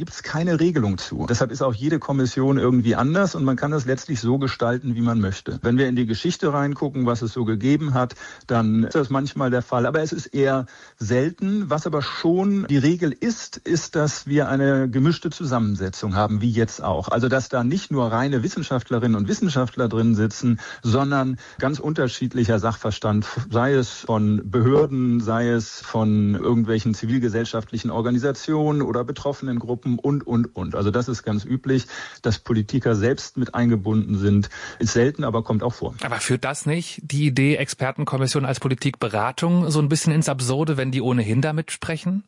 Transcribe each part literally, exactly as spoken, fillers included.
gibt es keine Regelung zu. Deshalb ist auch jede Kommission irgendwie anders und man kann das letztlich so gestalten, wie man möchte. Wenn wir in die Geschichte reingucken, was es so gegeben hat, dann ist das manchmal der Fall. Aber es ist eher selten. Was aber schon die Regel ist, ist, dass wir eine gemischte Zusammensetzung haben, wie jetzt auch. Also dass da nicht nur reine Wissenschaftlerinnen und Wissenschaftler drin sitzen, sondern ganz unterschiedlicher Sachverstand, sei es von Behörden, sei es von irgendwelchen zivilgesellschaftlichen Organisationen oder betroffenen Gruppen und, und, und. Also das ist ganz üblich. Dass Politiker selbst mit eingebunden sind, ist selten, aber kommt auch vor. Aber führt das nicht, die Idee Expertenkommission als Politikberatung, so ein bisschen ins Absurde, wenn die ohnehin damit sprechen?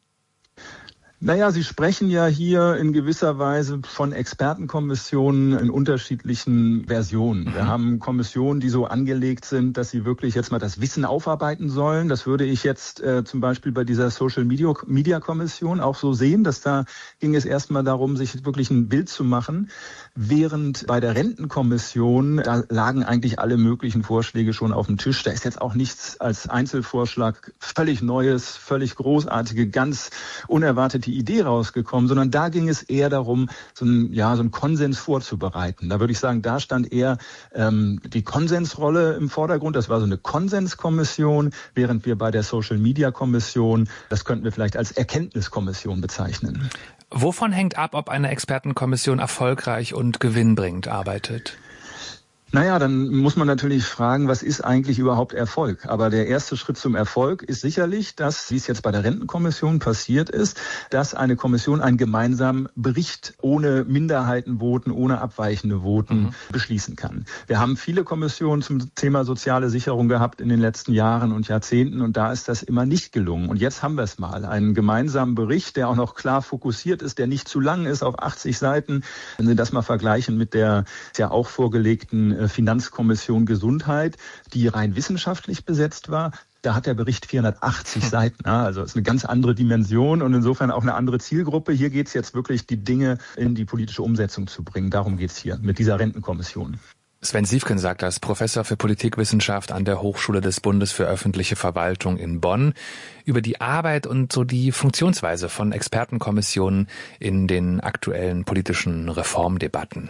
Naja, Sie sprechen ja hier in gewisser Weise von Expertenkommissionen in unterschiedlichen Versionen. Wir haben Kommissionen, die so angelegt sind, dass sie wirklich jetzt mal das Wissen aufarbeiten sollen. Das würde ich jetzt äh, zum Beispiel bei dieser Social Media, Media Kommission auch so sehen, dass da ging es erstmal darum, sich wirklich ein Bild zu machen. Während bei der Rentenkommission, da lagen eigentlich alle möglichen Vorschläge schon auf dem Tisch. Da ist jetzt auch nichts als Einzelvorschlag völlig Neues, völlig großartige, ganz unerwartete Idee rausgekommen, sondern da ging es eher darum, so einen, ja, so einen Konsens vorzubereiten. Da würde ich sagen, da stand eher ähm, die Konsensrolle im Vordergrund. Das war so eine Konsenskommission, während wir bei der Social Media Kommission, das könnten wir vielleicht als Erkenntniskommission bezeichnen. Wovon hängt ab, ob eine Expertenkommission erfolgreich und gewinnbringend arbeitet? Naja, dann muss man natürlich fragen, was ist eigentlich überhaupt Erfolg? Aber der erste Schritt zum Erfolg ist sicherlich, dass, wie es jetzt bei der Rentenkommission passiert ist, dass eine Kommission einen gemeinsamen Bericht ohne Minderheitenvoten, ohne abweichende Voten mhm. beschließen kann. Wir haben viele Kommissionen zum Thema soziale Sicherung gehabt in den letzten Jahren und Jahrzehnten und da ist das immer nicht gelungen. Und jetzt haben wir es mal, einen gemeinsamen Bericht, der auch noch klar fokussiert ist, der nicht zu lang ist, auf achtzig Seiten. Wenn Sie das mal vergleichen mit der ja auch vorgelegten Finanzkommission Gesundheit, die rein wissenschaftlich besetzt war, da hat der Bericht vierhundertachtzig Seiten. Also es ist eine ganz andere Dimension und insofern auch eine andere Zielgruppe. Hier geht es jetzt wirklich, die Dinge in die politische Umsetzung zu bringen. Darum geht es hier mit dieser Rentenkommission. Sven Siefken sagt das, Professor für Politikwissenschaft an der Hochschule des Bundes für öffentliche Verwaltung in Bonn, über die Arbeit und so die Funktionsweise von Expertenkommissionen in den aktuellen politischen Reformdebatten.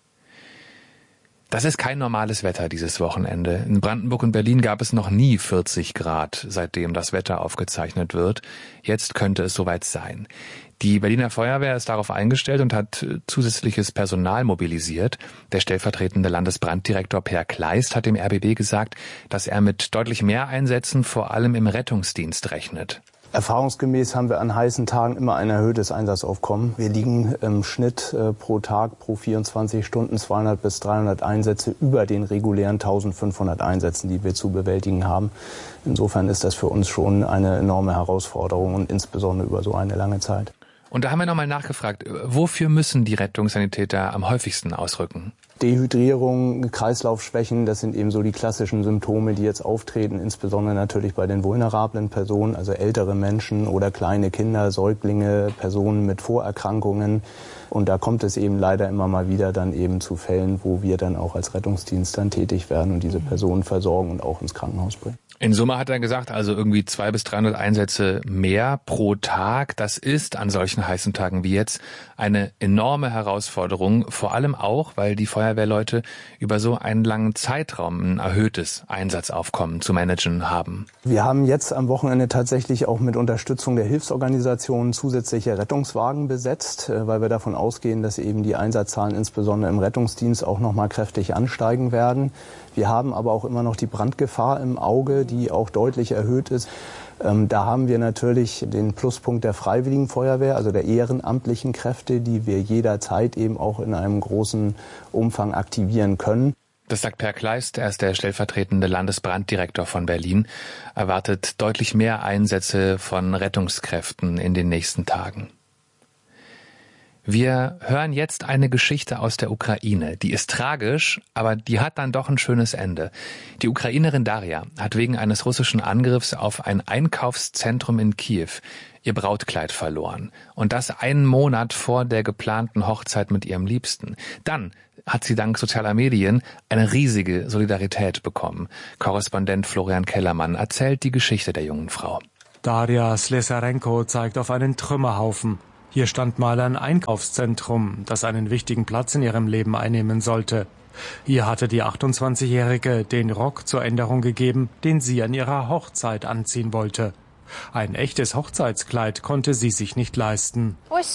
Das ist kein normales Wetter dieses Wochenende. In Brandenburg und Berlin gab es noch nie vierzig Grad, seitdem das Wetter aufgezeichnet wird. Jetzt könnte es soweit sein. Die Berliner Feuerwehr ist darauf eingestellt und hat zusätzliches Personal mobilisiert. Der stellvertretende Landesbranddirektor Per Kleist hat dem R B B gesagt, dass er mit deutlich mehr Einsätzen vor allem im Rettungsdienst rechnet. Erfahrungsgemäß haben wir an heißen Tagen immer ein erhöhtes Einsatzaufkommen. Wir liegen im Schnitt äh, pro Tag, pro vierundzwanzig Stunden zweihundert bis dreihundert Einsätze über den regulären eintausendfünfhundert Einsätzen, die wir zu bewältigen haben. Insofern ist das für uns schon eine enorme Herausforderung und insbesondere über so eine lange Zeit. Und da haben wir nochmal nachgefragt, wofür müssen die Rettungssanitäter am häufigsten ausrücken? Dehydrierung, Kreislaufschwächen, das sind eben so die klassischen Symptome, die jetzt auftreten, insbesondere natürlich bei den vulnerablen Personen, also ältere Menschen oder kleine Kinder, Säuglinge, Personen mit Vorerkrankungen. Und da kommt es eben leider immer mal wieder dann eben zu Fällen, wo wir dann auch als Rettungsdienst dann tätig werden und diese Personen versorgen und auch ins Krankenhaus bringen. In Summe hat er gesagt, also irgendwie zweihundert bis dreihundert Einsätze mehr pro Tag. Das ist an solchen heißen Tagen wie jetzt eine enorme Herausforderung, vor allem auch, weil die Feuerwehrleute über so einen langen Zeitraum ein erhöhtes Einsatzaufkommen zu managen haben. Wir haben jetzt am Wochenende tatsächlich auch mit Unterstützung der Hilfsorganisationen zusätzliche Rettungswagen besetzt, weil wir davon ausgehen, dass eben die Einsatzzahlen insbesondere im Rettungsdienst auch noch mal kräftig ansteigen werden. Wir haben aber auch immer noch die Brandgefahr im Auge, die auch deutlich erhöht ist. Ähm, da haben wir natürlich den Pluspunkt der Freiwilligen Feuerwehr, also der ehrenamtlichen Kräfte, die wir jederzeit eben auch in einem großen Umfang aktivieren können. Das sagt Per Kleist, er ist der stellvertretende Landesbranddirektor von Berlin, erwartet deutlich mehr Einsätze von Rettungskräften in den nächsten Tagen. Wir hören jetzt eine Geschichte aus der Ukraine. Die ist tragisch, aber die hat dann doch ein schönes Ende. Die Ukrainerin Daria hat wegen eines russischen Angriffs auf ein Einkaufszentrum in Kiew ihr Brautkleid verloren. Und das einen Monat vor der geplanten Hochzeit mit ihrem Liebsten. Dann hat sie dank sozialer Medien eine riesige Solidarität bekommen. Korrespondent Florian Kellermann erzählt die Geschichte der jungen Frau. Daria Slesarenko zeigt auf einen Trümmerhaufen. Hier stand mal ein Einkaufszentrum, das einen wichtigen Platz in ihrem Leben einnehmen sollte. Hier hatte die achtundzwanzigjährige den Rock zur Änderung gegeben, den sie an ihrer Hochzeit anziehen wollte. Ein echtes Hochzeitskleid konnte sie sich nicht leisten.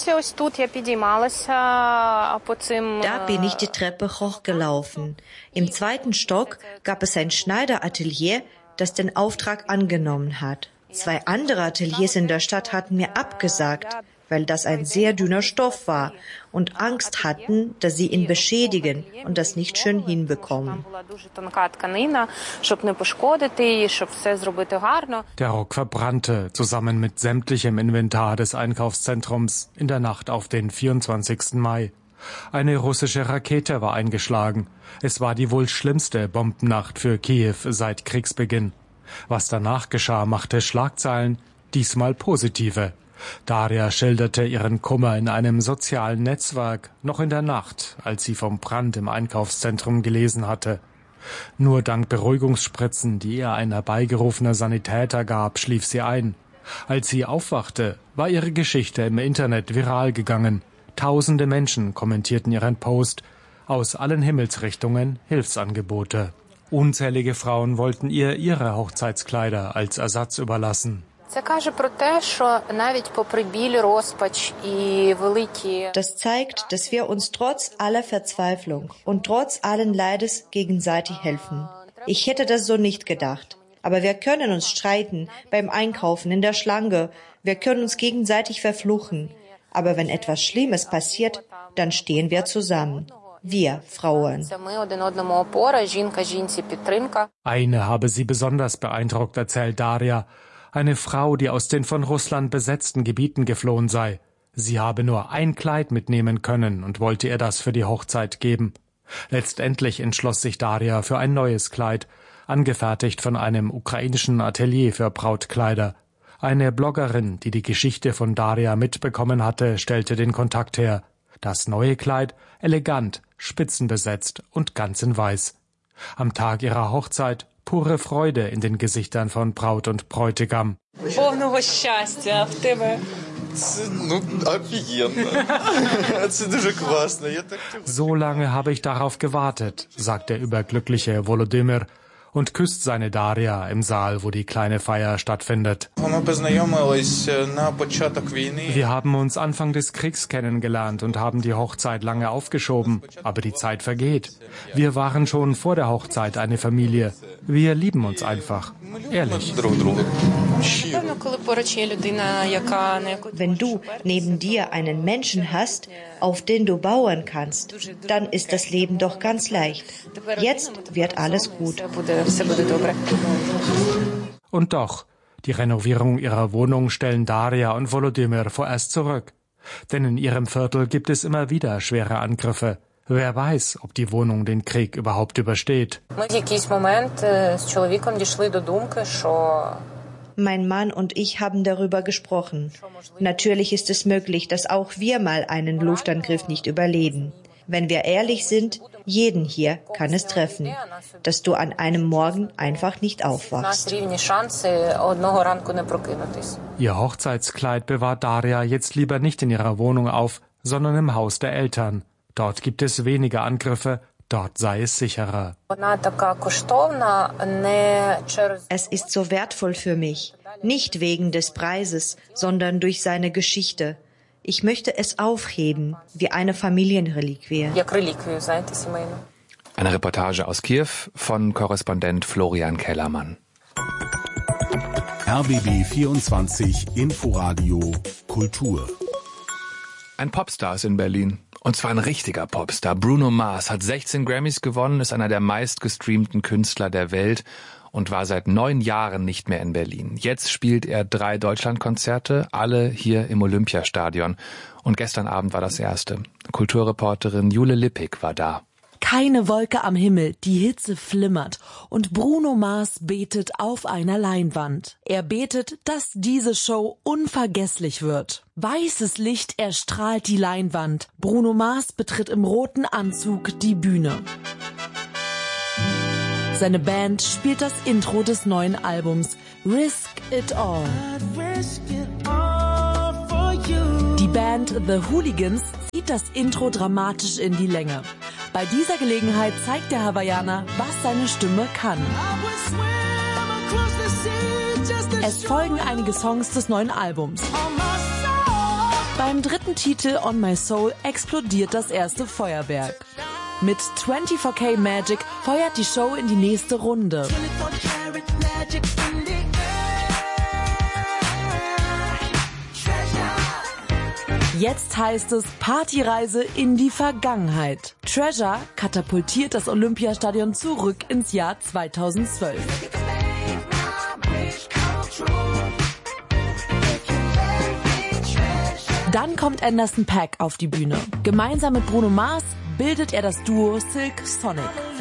Da bin ich die Treppe hochgelaufen. Im zweiten Stock gab es ein Schneideratelier, das den Auftrag angenommen hat. Zwei andere Ateliers in der Stadt hatten mir abgesagt, weil das ein sehr dünner Stoff war und Angst hatten, dass sie ihn beschädigen und das nicht schön hinbekommen. Der Rock verbrannte zusammen mit sämtlichem Inventar des Einkaufszentrums in der Nacht auf den vierundzwanzigsten Mai. Eine russische Rakete war eingeschlagen. Es war die wohl schlimmste Bombennacht für Kiew seit Kriegsbeginn. Was danach geschah, machte Schlagzeilen, diesmal positive. Daria schilderte ihren Kummer in einem sozialen Netzwerk, noch in der Nacht, als sie vom Brand im Einkaufszentrum gelesen hatte. Nur dank Beruhigungsspritzen, die ihr ein herbeigerufener Sanitäter gab, schlief sie ein. Als sie aufwachte, war ihre Geschichte im Internet viral gegangen. Tausende Menschen kommentierten ihren Post, aus allen Himmelsrichtungen Hilfsangebote. Unzählige Frauen wollten ihr ihre Hochzeitskleider als Ersatz überlassen. Das zeigt, dass wir uns trotz aller Verzweiflung und trotz allen Leides gegenseitig helfen. Ich hätte das so nicht gedacht. Aber wir können uns streiten beim Einkaufen, in der Schlange. Wir können uns gegenseitig verfluchen. Aber wenn etwas Schlimmes passiert, dann stehen wir zusammen. Wir Frauen. Eine habe sie besonders beeindruckt, erzählt Daria. Eine Frau, die aus den von Russland besetzten Gebieten geflohen sei. Sie habe nur ein Kleid mitnehmen können und wollte ihr das für die Hochzeit geben. Letztendlich entschloss sich Daria für ein neues Kleid, angefertigt von einem ukrainischen Atelier für Brautkleider. Eine Bloggerin, die die Geschichte von Daria mitbekommen hatte, stellte den Kontakt her. Das neue Kleid, elegant, spitzenbesetzt und ganz in weiß. Am Tag ihrer Hochzeit pure Freude in den Gesichtern von Braut und Bräutigam. So lange habe ich darauf gewartet, sagt der überglückliche Volodymyr und küsst seine Daria im Saal, wo die kleine Feier stattfindet. Wir haben uns Anfang des Kriegs kennengelernt und haben die Hochzeit lange aufgeschoben, aber die Zeit vergeht. Wir waren schon vor der Hochzeit eine Familie. Wir lieben uns einfach, ehrlich. Wenn du neben dir einen Menschen hast, auf den du bauen kannst, dann ist das Leben doch ganz leicht. Jetzt wird alles gut. Und doch, die Renovierung ihrer Wohnung stellen Daria und Volodymyr vorerst zurück. Denn in ihrem Viertel gibt es immer wieder schwere Angriffe. Wer weiß, ob die Wohnung den Krieg überhaupt übersteht. Mein Mann und ich haben darüber gesprochen. Natürlich ist es möglich, dass auch wir mal einen Luftangriff nicht überleben. Wenn wir ehrlich sind, jeden hier kann es treffen, dass du an einem Morgen einfach nicht aufwachst. Ihr Hochzeitskleid bewahrt Daria jetzt lieber nicht in ihrer Wohnung auf, sondern im Haus der Eltern. Dort gibt es weniger Angriffe, dort sei es sicherer. Es ist so wertvoll für mich, nicht wegen des Preises, sondern durch seine Geschichte. Ich möchte es aufheben, wie eine Familienreliquie. Eine Reportage aus Kiew von Korrespondent Florian Kellermann. R B B vierundzwanzig Inforadio Kultur. Ein Popstar ist in Berlin. Und zwar ein richtiger Popstar. Bruno Mars hat sechzehn Grammys gewonnen, ist einer der meistgestreamten Künstler der Welt und war seit neun Jahren nicht mehr in Berlin. Jetzt spielt er drei Deutschlandkonzerte, alle hier im Olympiastadion. Und gestern Abend war das erste. Kulturreporterin Jule Lippig war da. Keine Wolke am Himmel, die Hitze flimmert und Bruno Mars betet auf einer Leinwand. Er betet, dass diese Show unvergesslich wird. Weißes Licht erstrahlt die Leinwand. Bruno Mars betritt im roten Anzug die Bühne. Seine Band spielt das Intro des neuen Albums Risk It All. Die Band The Hooligans zieht das Intro dramatisch in die Länge. Bei dieser Gelegenheit zeigt der Hawaiianer, was seine Stimme kann. Es folgen einige Songs des neuen Albums. Beim dritten Titel On My Soul explodiert das erste Feuerwerk. Mit vierundzwanzig K Magic feuert die Show in die nächste Runde. Jetzt heißt es Partyreise in die Vergangenheit. Treasure katapultiert das Olympiastadion zurück ins Jahr zweitausendzwölf. Dann kommt Anderson .Paak auf die Bühne. Gemeinsam mit Bruno Mars bildet er das Duo Silk Sonic.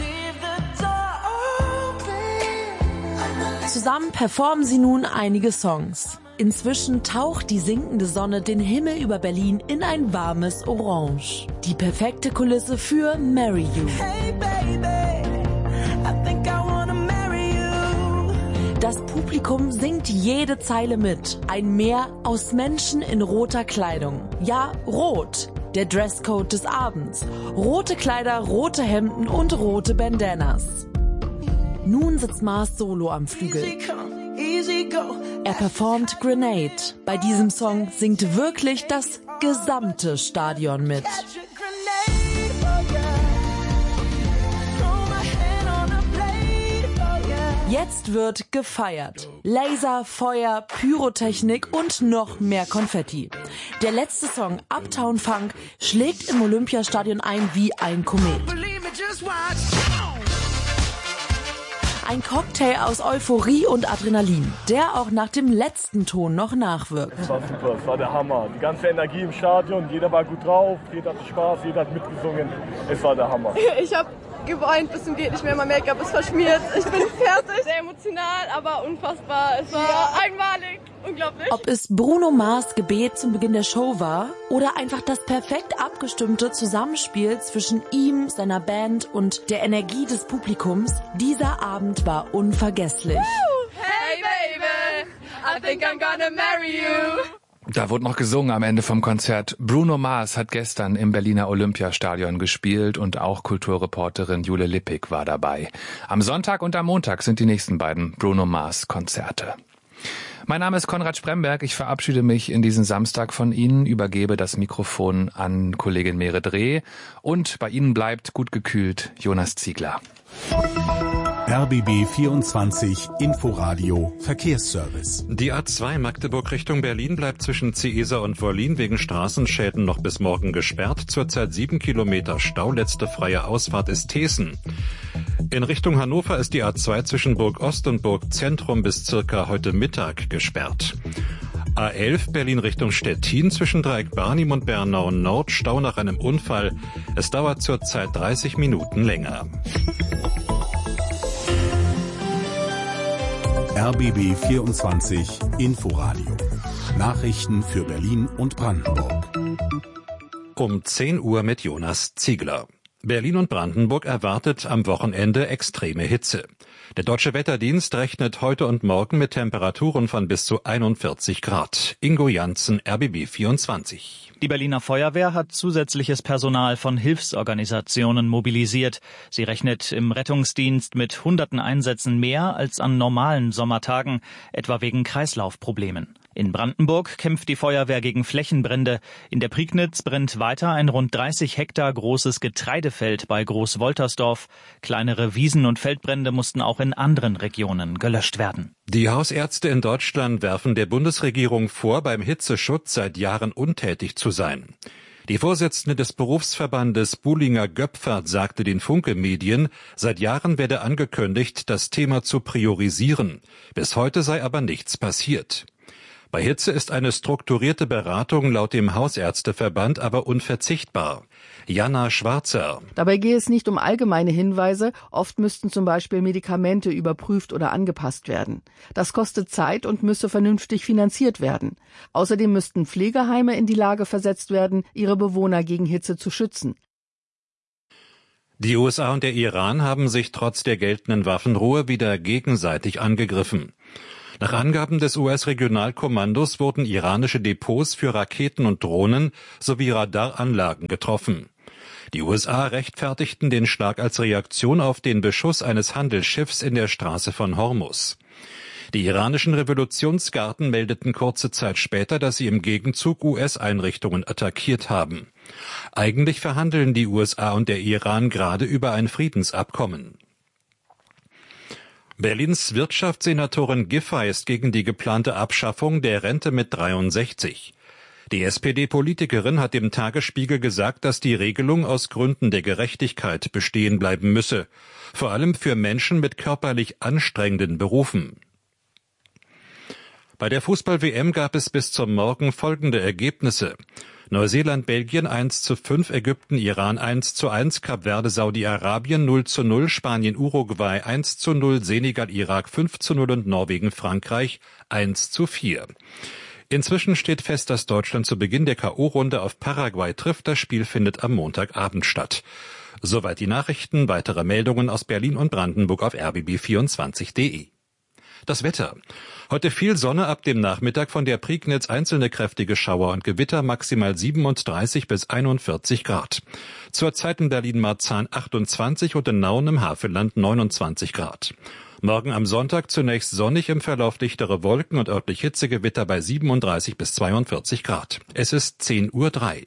Zusammen performen sie nun einige Songs. Inzwischen taucht die sinkende Sonne den Himmel über Berlin in ein warmes Orange. Die perfekte Kulisse für Marry You. Hey baby, I think I wanna marry you. Das Publikum singt jede Zeile mit. Ein Meer aus Menschen in roter Kleidung. Ja, rot. Der Dresscode des Abends. Rote Kleider, rote Hemden und rote Bandanas. Nun sitzt Mars solo am Flügel. Er performt Grenade. Bei diesem Song singt wirklich das gesamte Stadion mit. Jetzt wird gefeiert. Laser, Feuer, Pyrotechnik und noch mehr Konfetti. Der letzte Song, Uptown Funk, schlägt im Olympiastadion ein wie ein Komet. Ein Cocktail aus Euphorie und Adrenalin, der auch nach dem letzten Ton noch nachwirkt. Es war super, es war der Hammer. Die ganze Energie im Stadion, jeder war gut drauf, jeder hatte Spaß, jeder hat mitgesungen. Es war der Hammer. Ich habe geweint bis zum geht nicht mehr, mein Make-up ist verschmiert. Ich bin fertig, sehr emotional, aber unfassbar. Es war ja. einmalig, unglaublich. Ob es Bruno Mars Gebet zum Beginn der Show war oder einfach das perfekt abgestimmte Zusammenspiel zwischen ihm, seiner Band und der Energie des Publikums, dieser Abend war unvergesslich. Hey baby, I think I'm gonna marry you. Da wurde noch gesungen am Ende vom Konzert. Bruno Mars hat gestern im Berliner Olympiastadion gespielt und auch Kulturreporterin Jule Lippig war dabei. Am Sonntag und am Montag sind die nächsten beiden Bruno Mars Konzerte. Mein Name ist Konrad Spremberg. Ich verabschiede mich in diesen Samstag von Ihnen, übergebe das Mikrofon an Kollegin Mere Dreh und bei Ihnen bleibt gut gekühlt Jonas Ziegler. R B B vierundzwanzig Inforadio Verkehrsservice. Die A zwei Magdeburg Richtung Berlin bleibt zwischen Ziesa und Wollin wegen Straßenschäden noch bis morgen gesperrt. Zurzeit sieben Kilometer Stau. Letzte freie Ausfahrt ist Teeßen. In Richtung Hannover ist die A zwei zwischen Burg Ost und Burg Zentrum bis circa heute Mittag gesperrt. A elf Berlin Richtung Stettin zwischen Dreieck Barnim und Bernau Nord. Stau nach einem Unfall. Es dauert zurzeit dreißig Minuten länger. R B B vierundzwanzig Inforadio. Nachrichten für Berlin und Brandenburg. Um zehn Uhr mit Jonas Ziegler. Berlin und Brandenburg erwartet am Wochenende extreme Hitze. Der Deutsche Wetterdienst rechnet heute und morgen mit Temperaturen von bis zu einundvierzig Grad. Ingo Janssen, R B B vierundzwanzig. Die Berliner Feuerwehr hat zusätzliches Personal von Hilfsorganisationen mobilisiert. Sie rechnet im Rettungsdienst mit hunderten Einsätzen mehr als an normalen Sommertagen, etwa wegen Kreislaufproblemen. In Brandenburg kämpft die Feuerwehr gegen Flächenbrände. In der Prignitz brennt weiter ein rund dreißig Hektar großes Getreidefeld bei Großwoltersdorf. Kleinere Wiesen- und Feldbrände mussten auch in anderen Regionen gelöscht werden. Die Hausärzte in Deutschland werfen der Bundesregierung vor, beim Hitzeschutz seit Jahren untätig zu sein. Die Vorsitzende des Berufsverbandes Bulinger-Göpfert sagte den Funke-Medien, seit Jahren werde angekündigt, das Thema zu priorisieren. Bis heute sei aber nichts passiert. Bei Hitze ist eine strukturierte Beratung laut dem Hausärzteverband aber unverzichtbar. Jana Schwarzer. Dabei gehe es nicht um allgemeine Hinweise, oft müssten zum Beispiel Medikamente überprüft oder angepasst werden. Das kostet Zeit und müsse vernünftig finanziert werden. Außerdem müssten Pflegeheime in die Lage versetzt werden, ihre Bewohner gegen Hitze zu schützen. Die U S A und der Iran haben sich trotz der geltenden Waffenruhe wieder gegenseitig angegriffen. Nach Angaben des U S-Regionalkommandos wurden iranische Depots für Raketen und Drohnen sowie Radaranlagen getroffen. Die U S A rechtfertigten den Schlag als Reaktion auf den Beschuss eines Handelsschiffs in der Straße von Hormuz. Die iranischen Revolutionsgarden meldeten kurze Zeit später, dass sie im Gegenzug U S-Einrichtungen attackiert haben. Eigentlich verhandeln die U S A und der Iran gerade über ein Friedensabkommen. Berlins Wirtschaftssenatorin Giffey ist gegen die geplante Abschaffung der Rente mit dreiundsechzig. Die S P D-Politikerin hat dem Tagesspiegel gesagt, dass die Regelung aus Gründen der Gerechtigkeit bestehen bleiben müsse, vor allem für Menschen mit körperlich anstrengenden Berufen. Bei der Fußball-W M gab es bis zum Morgen folgende Ergebnisse: Neuseeland, Belgien eins zu fünf, Ägypten, Iran eins zu eins, Kap Verde, Saudi-Arabien null zu null, Spanien, Uruguay eins zu null, Senegal, Irak fünf zu null und Norwegen, Frankreich eins zu vier. Inzwischen steht fest, dass Deutschland zu Beginn der K O-Runde auf Paraguay trifft. Das Spiel findet am Montagabend statt. Soweit die Nachrichten. Weitere Meldungen aus Berlin und Brandenburg auf r b b vierundzwanzig punkt d e. Das Wetter. Heute viel Sonne, ab dem Nachmittag von der Prignitz einzelne kräftige Schauer und Gewitter, maximal siebenunddreißig bis einundvierzig Grad. Zurzeit in Berlin-Marzahn achtundzwanzig und in Nauen im Havelland neunundzwanzig Grad. Morgen am Sonntag zunächst sonnig, im Verlauf dichtere Wolken und örtlich Hitzegewitter bei siebenunddreißig bis zweiundvierzig Grad. Es ist zehn Uhr drei.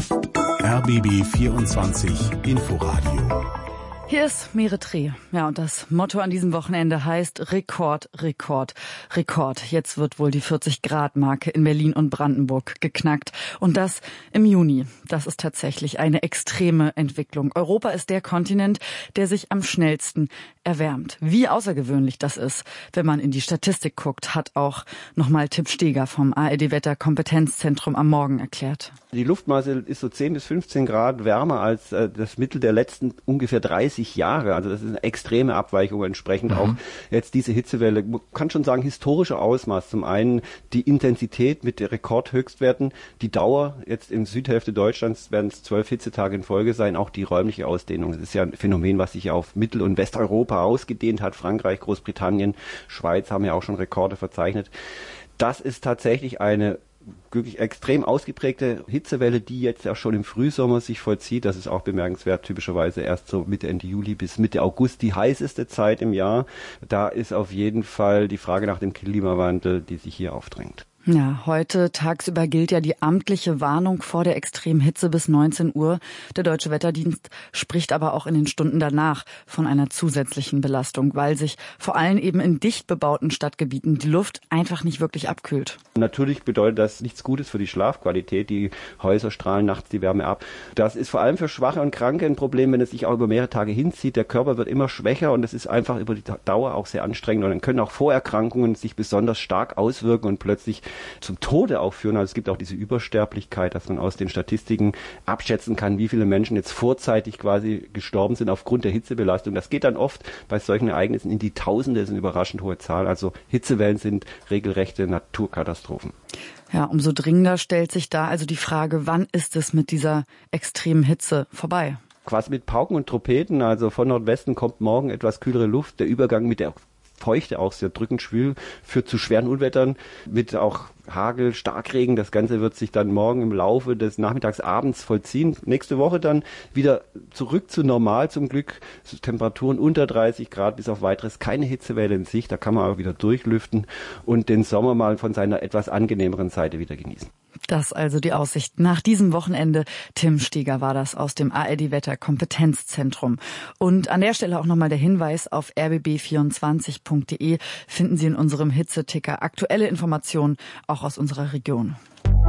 R B B vierundzwanzig Inforadio. Hier ist Meretree. Ja, und das Motto an diesem Wochenende heißt Rekord, Rekord, Rekord. Jetzt wird wohl die vierzig-Grad-Marke in Berlin und Brandenburg geknackt. Und das im Juni. Das ist tatsächlich eine extreme Entwicklung. Europa ist der Kontinent, der sich am schnellsten erwärmt. Wie außergewöhnlich das ist, wenn man in die Statistik guckt, hat auch nochmal Tim Steger vom A R D-Wetter-Kompetenzzentrum am Morgen erklärt. Die Luftmasse ist so zehn bis fünfzehn Grad wärmer als äh, das Mittel der letzten ungefähr dreißig Jahre. Also das ist eine extreme Abweichung, entsprechend mhm. auch jetzt diese Hitzewelle. Man kann schon sagen, historische Ausmaß. Zum einen die Intensität mit den Rekordhöchstwerten, die Dauer. Jetzt in Südhälfte Deutschlands werden es zwölf Hitzetage in Folge sein. Auch die räumliche Ausdehnung. Das ist ja ein Phänomen, was sich auf Mittel- und Westeuropa ausgedehnt hat. Frankreich, Großbritannien, Schweiz haben ja auch schon Rekorde verzeichnet. Das ist tatsächlich eine wirklich extrem ausgeprägte Hitzewelle, die jetzt auch schon im Frühsommer sich vollzieht. Das ist auch bemerkenswert, typischerweise erst so Mitte, Ende Juli bis Mitte August die heißeste Zeit im Jahr. Da ist auf jeden Fall die Frage nach dem Klimawandel, die sich hier aufdrängt. Ja, heute tagsüber gilt ja die amtliche Warnung vor der extremen Hitze bis neunzehn Uhr. Der Deutsche Wetterdienst spricht aber auch in den Stunden danach von einer zusätzlichen Belastung, weil sich vor allem eben in dicht bebauten Stadtgebieten die Luft einfach nicht wirklich abkühlt. Natürlich bedeutet das nichts Gutes für die Schlafqualität. Die Häuser strahlen nachts die Wärme ab. Das ist vor allem für Schwache und Kranke ein Problem, wenn es sich auch über mehrere Tage hinzieht. Der Körper wird immer schwächer und es ist einfach über die Dauer auch sehr anstrengend. Und dann können auch Vorerkrankungen sich besonders stark auswirken und plötzlich zum Tode auch führen. Also es gibt auch diese Übersterblichkeit, dass man aus den Statistiken abschätzen kann, wie viele Menschen jetzt vorzeitig quasi gestorben sind aufgrund der Hitzebelastung. Das geht dann oft bei solchen Ereignissen in die Tausende, das ist eine überraschend hohe Zahl. Also Hitzewellen sind regelrechte Naturkatastrophen. Ja, umso dringender stellt sich da also die Frage, wann ist es mit dieser extremen Hitze vorbei? Quasi mit Pauken und Trompeten, also von Nordwesten kommt morgen etwas kühlere Luft. Der Übergang mit der Feuchte auch sehr drückend schwül, führt zu schweren Unwettern mit auch Hagel, Starkregen. Das Ganze wird sich dann morgen im Laufe des Nachmittags, abends vollziehen. Nächste Woche dann wieder zurück zu normal zum Glück. Temperaturen unter dreißig Grad bis auf weiteres. Keine Hitzewelle in Sicht. Da kann man auch wieder durchlüften und den Sommer mal von seiner etwas angenehmeren Seite wieder genießen. Das also die Aussicht nach diesem Wochenende. Tim Steger war das aus dem A R D-Wetter-Kompetenzzentrum. Und an der Stelle auch nochmal der Hinweis, auf r b b vierundzwanzig punkt d e finden Sie in unserem Hitzeticker aktuelle Informationen, auch aus unserer Region.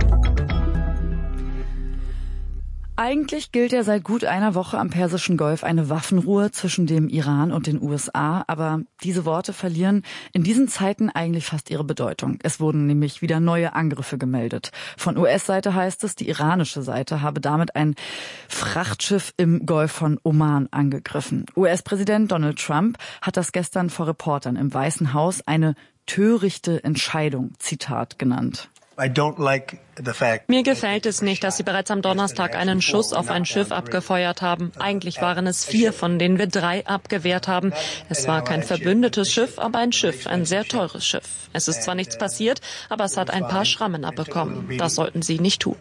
Eigentlich gilt ja seit gut einer Woche am Persischen Golf eine Waffenruhe zwischen dem Iran und den U S A. Aber diese Worte verlieren in diesen Zeiten eigentlich fast ihre Bedeutung. Es wurden nämlich wieder neue Angriffe gemeldet. Von U S-Seite heißt es, die iranische Seite habe damit ein Frachtschiff im Golf von Oman angegriffen. U S-Präsident Donald Trump hat das gestern vor Reportern im Weißen Haus eine törichte Entscheidung, Zitat, genannt. Mir gefällt es nicht, dass sie bereits am Donnerstag einen Schuss auf ein Schiff abgefeuert haben. Eigentlich waren es vier, von denen wir drei abgewehrt haben. Es war kein verbündetes Schiff, aber ein Schiff, ein sehr teures Schiff. Es ist zwar nichts passiert, aber es hat ein paar Schrammen abbekommen. Das sollten sie nicht tun.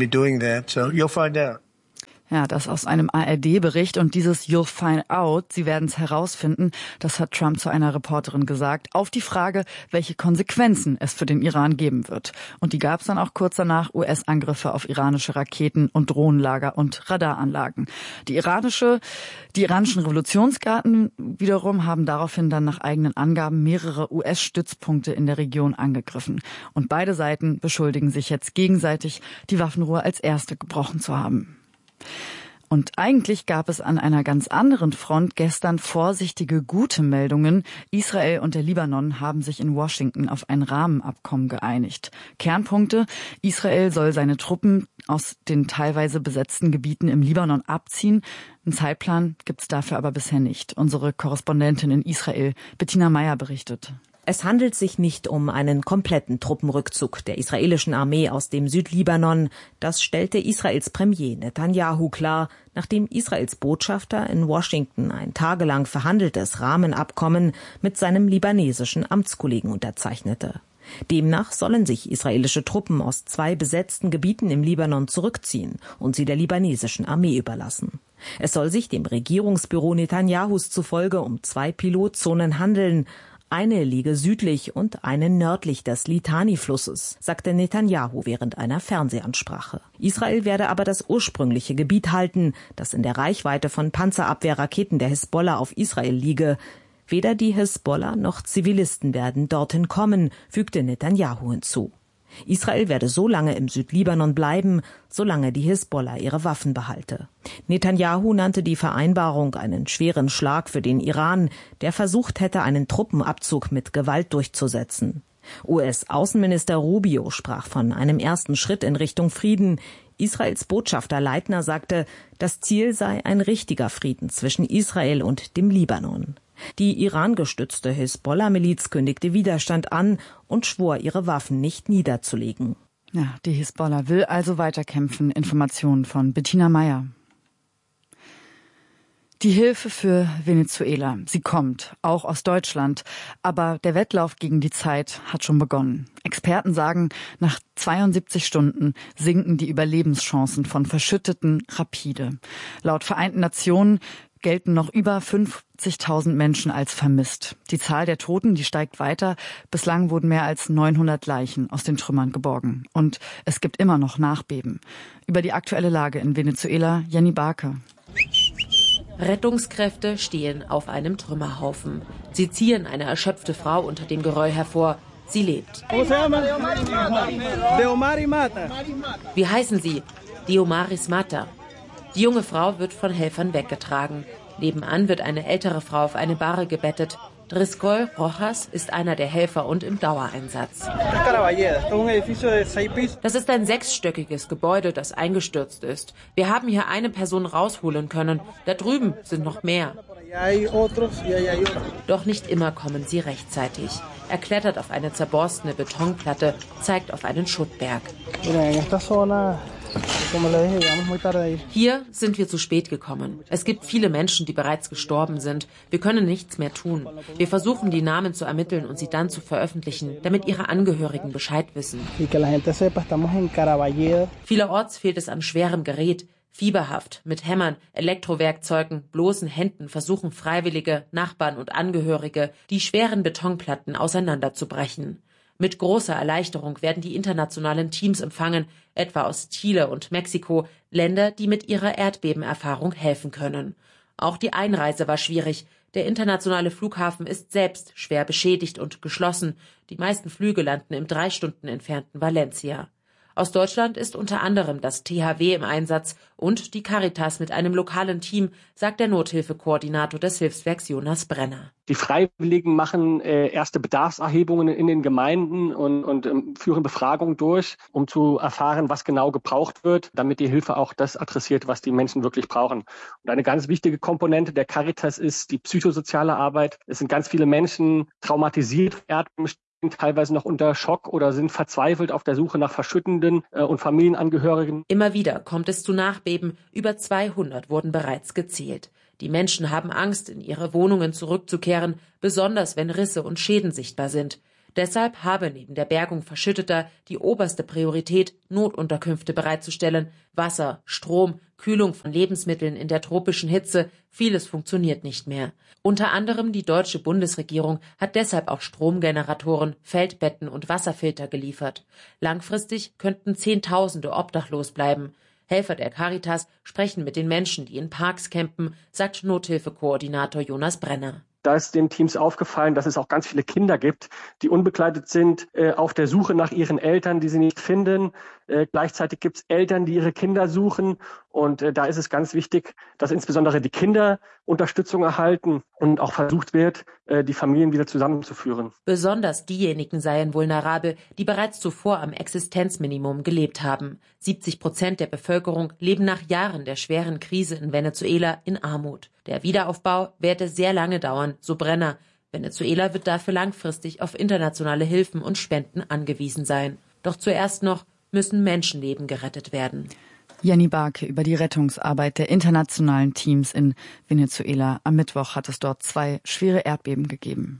Ja, das aus einem A R D-Bericht und dieses You'll find out, Sie werden es herausfinden, das hat Trump zu einer Reporterin gesagt, auf die Frage, welche Konsequenzen es für den Iran geben wird. Und die gab es dann auch kurz danach, U S-Angriffe auf iranische Raketen und Drohnenlager und Radaranlagen. Die iranische, die iranischen Revolutionsgarden wiederum haben daraufhin dann nach eigenen Angaben mehrere U S-Stützpunkte in der Region angegriffen. Und beide Seiten beschuldigen sich jetzt gegenseitig, die Waffenruhe als erste gebrochen zu haben. Und eigentlich gab es an einer ganz anderen Front gestern vorsichtige, gute Meldungen. Israel und der Libanon haben sich in Washington auf ein Rahmenabkommen geeinigt. Kernpunkte: Israel soll seine Truppen aus den teilweise besetzten Gebieten im Libanon abziehen. Einen Zeitplan gibt es dafür aber bisher nicht. Unsere Korrespondentin in Israel, Bettina Meyer, berichtet. Es handelt sich nicht um einen kompletten Truppenrückzug der israelischen Armee aus dem Südlibanon. Das stellte Israels Premier Netanyahu klar, nachdem Israels Botschafter in Washington ein tagelang verhandeltes Rahmenabkommen mit seinem libanesischen Amtskollegen unterzeichnete. Demnach sollen sich israelische Truppen aus zwei besetzten Gebieten im Libanon zurückziehen und sie der libanesischen Armee überlassen. Es soll sich dem Regierungsbüro Netanyahus zufolge um zwei Pilotzonen handeln. Eine liege südlich und eine nördlich des Litani-Flusses, sagte Netanyahu während einer Fernsehansprache. Israel werde aber das ursprüngliche Gebiet halten, das in der Reichweite von Panzerabwehrraketen der Hisbollah auf Israel liege. Weder die Hisbollah noch Zivilisten werden dorthin kommen, fügte Netanyahu hinzu. Israel werde so lange im Südlibanon bleiben, solange die Hisbollah ihre Waffen behalte. Netanyahu nannte die Vereinbarung einen schweren Schlag für den Iran, der versucht hätte, einen Truppenabzug mit Gewalt durchzusetzen. U S-Außenminister Rubio sprach von einem ersten Schritt in Richtung Frieden. Israels Botschafter Leitner sagte, das Ziel sei ein richtiger Frieden zwischen Israel und dem Libanon. Die Iran-gestützte Hisbollah-Miliz kündigte Widerstand an und schwor, ihre Waffen nicht niederzulegen. Ja, die Hisbollah will also weiterkämpfen. Informationen von Bettina Meyer. Die Hilfe für Venezuela, sie kommt, auch aus Deutschland. Aber der Wettlauf gegen die Zeit hat schon begonnen. Experten sagen, nach zweiundsiebzig Stunden sinken die Überlebenschancen von Verschütteten rapide. Laut Vereinten Nationen gelten noch über fünfzigtausend Menschen als vermisst. Die Zahl der Toten, die steigt weiter. Bislang wurden mehr als neunhundert Leichen aus den Trümmern geborgen. Und es gibt immer noch Nachbeben. Über die aktuelle Lage in Venezuela, Jenny Barke. Rettungskräfte stehen auf einem Trümmerhaufen. Sie ziehen eine erschöpfte Frau unter dem Geröll hervor. Sie lebt. Wie heißen Sie? Diomaris Mata. Die junge Frau wird von Helfern weggetragen. Nebenan wird eine ältere Frau auf eine Bahre gebettet. Driscoll Rojas ist einer der Helfer und im Dauereinsatz. Das ist ein sechsstöckiges Gebäude, das eingestürzt ist. Wir haben hier eine Person rausholen können. Da drüben sind noch mehr. Doch nicht immer kommen sie rechtzeitig. Er klettert auf eine zerborstene Betonplatte, zeigt auf einen Schuttberg. Hier sind wir zu spät gekommen. Es gibt viele Menschen, die bereits gestorben sind. Wir können nichts mehr tun. Wir versuchen, die Namen zu ermitteln und sie dann zu veröffentlichen, damit ihre Angehörigen Bescheid wissen. Vielerorts fehlt es an schwerem Gerät. Fieberhaft, mit Hämmern, Elektrowerkzeugen, bloßen Händen versuchen Freiwillige, Nachbarn und Angehörige, die schweren Betonplatten auseinanderzubrechen. Mit großer Erleichterung werden die internationalen Teams empfangen, etwa aus Chile und Mexiko, Länder, die mit ihrer Erdbebenerfahrung helfen können. Auch die Einreise war schwierig. Der internationale Flughafen ist selbst schwer beschädigt und geschlossen. Die meisten Flüge landen im drei Stunden entfernten Valencia. Aus Deutschland ist unter anderem das T H W im Einsatz und die Caritas mit einem lokalen Team, sagt der Nothilfekoordinator des Hilfswerks Jonas Brenner. Die Freiwilligen machen äh, erste Bedarfserhebungen in den Gemeinden und, und ähm, führen Befragungen durch, um zu erfahren, was genau gebraucht wird, damit die Hilfe auch das adressiert, was die Menschen wirklich brauchen. Und eine ganz wichtige Komponente der Caritas ist die psychosoziale Arbeit. Es sind ganz viele Menschen traumatisiert, Erdbeben teilweise noch unter Schock oder sind verzweifelt auf der Suche nach Verschüttenden äh, und Familienangehörigen. Immer wieder kommt es zu Nachbeben. Über zweihundert wurden bereits gezählt. Die Menschen haben Angst, in ihre Wohnungen zurückzukehren, besonders wenn Risse und Schäden sichtbar sind. Deshalb habe neben der Bergung Verschütteter die oberste Priorität, Notunterkünfte bereitzustellen. Wasser, Strom, Kühlung von Lebensmitteln in der tropischen Hitze, vieles funktioniert nicht mehr. Unter anderem die deutsche Bundesregierung hat deshalb auch Stromgeneratoren, Feldbetten und Wasserfilter geliefert. Langfristig könnten Zehntausende obdachlos bleiben. Helfer der Caritas sprechen mit den Menschen, die in Parks campen, sagt Nothilfekoordinator Jonas Brenner. Da ist den Teams aufgefallen, dass es auch ganz viele Kinder gibt, die unbegleitet sind, äh, auf der Suche nach ihren Eltern, die sie nicht finden. Äh, gleichzeitig gibt es Eltern, die ihre Kinder suchen. Und äh, da ist es ganz wichtig, dass insbesondere die Kinder Unterstützung erhalten und auch versucht wird, äh, die Familien wieder zusammenzuführen. Besonders diejenigen seien vulnerabel, die bereits zuvor am Existenzminimum gelebt haben. siebzig Prozent der Bevölkerung leben nach Jahren der schweren Krise in Venezuela in Armut. Der Wiederaufbau werde sehr lange dauern, so Brenner. Venezuela wird dafür langfristig auf internationale Hilfen und Spenden angewiesen sein. Doch zuerst noch müssen Menschenleben gerettet werden. Jenny Barke über die Rettungsarbeit der internationalen Teams in Venezuela. Am Mittwoch hat es dort zwei schwere Erdbeben gegeben.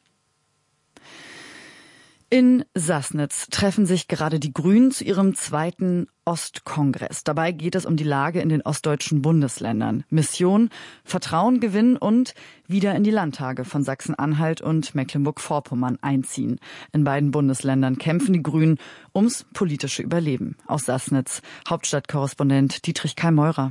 In Sassnitz treffen sich gerade die Grünen zu ihrem zweiten Ostkongress. Dabei geht es um die Lage in den ostdeutschen Bundesländern. Mission, Vertrauen gewinnen und wieder in die Landtage von Sachsen-Anhalt und Mecklenburg-Vorpommern einziehen. In beiden Bundesländern kämpfen die Grünen ums politische Überleben. Aus Sassnitz, Hauptstadtkorrespondent Dietrich Kai-Meurer.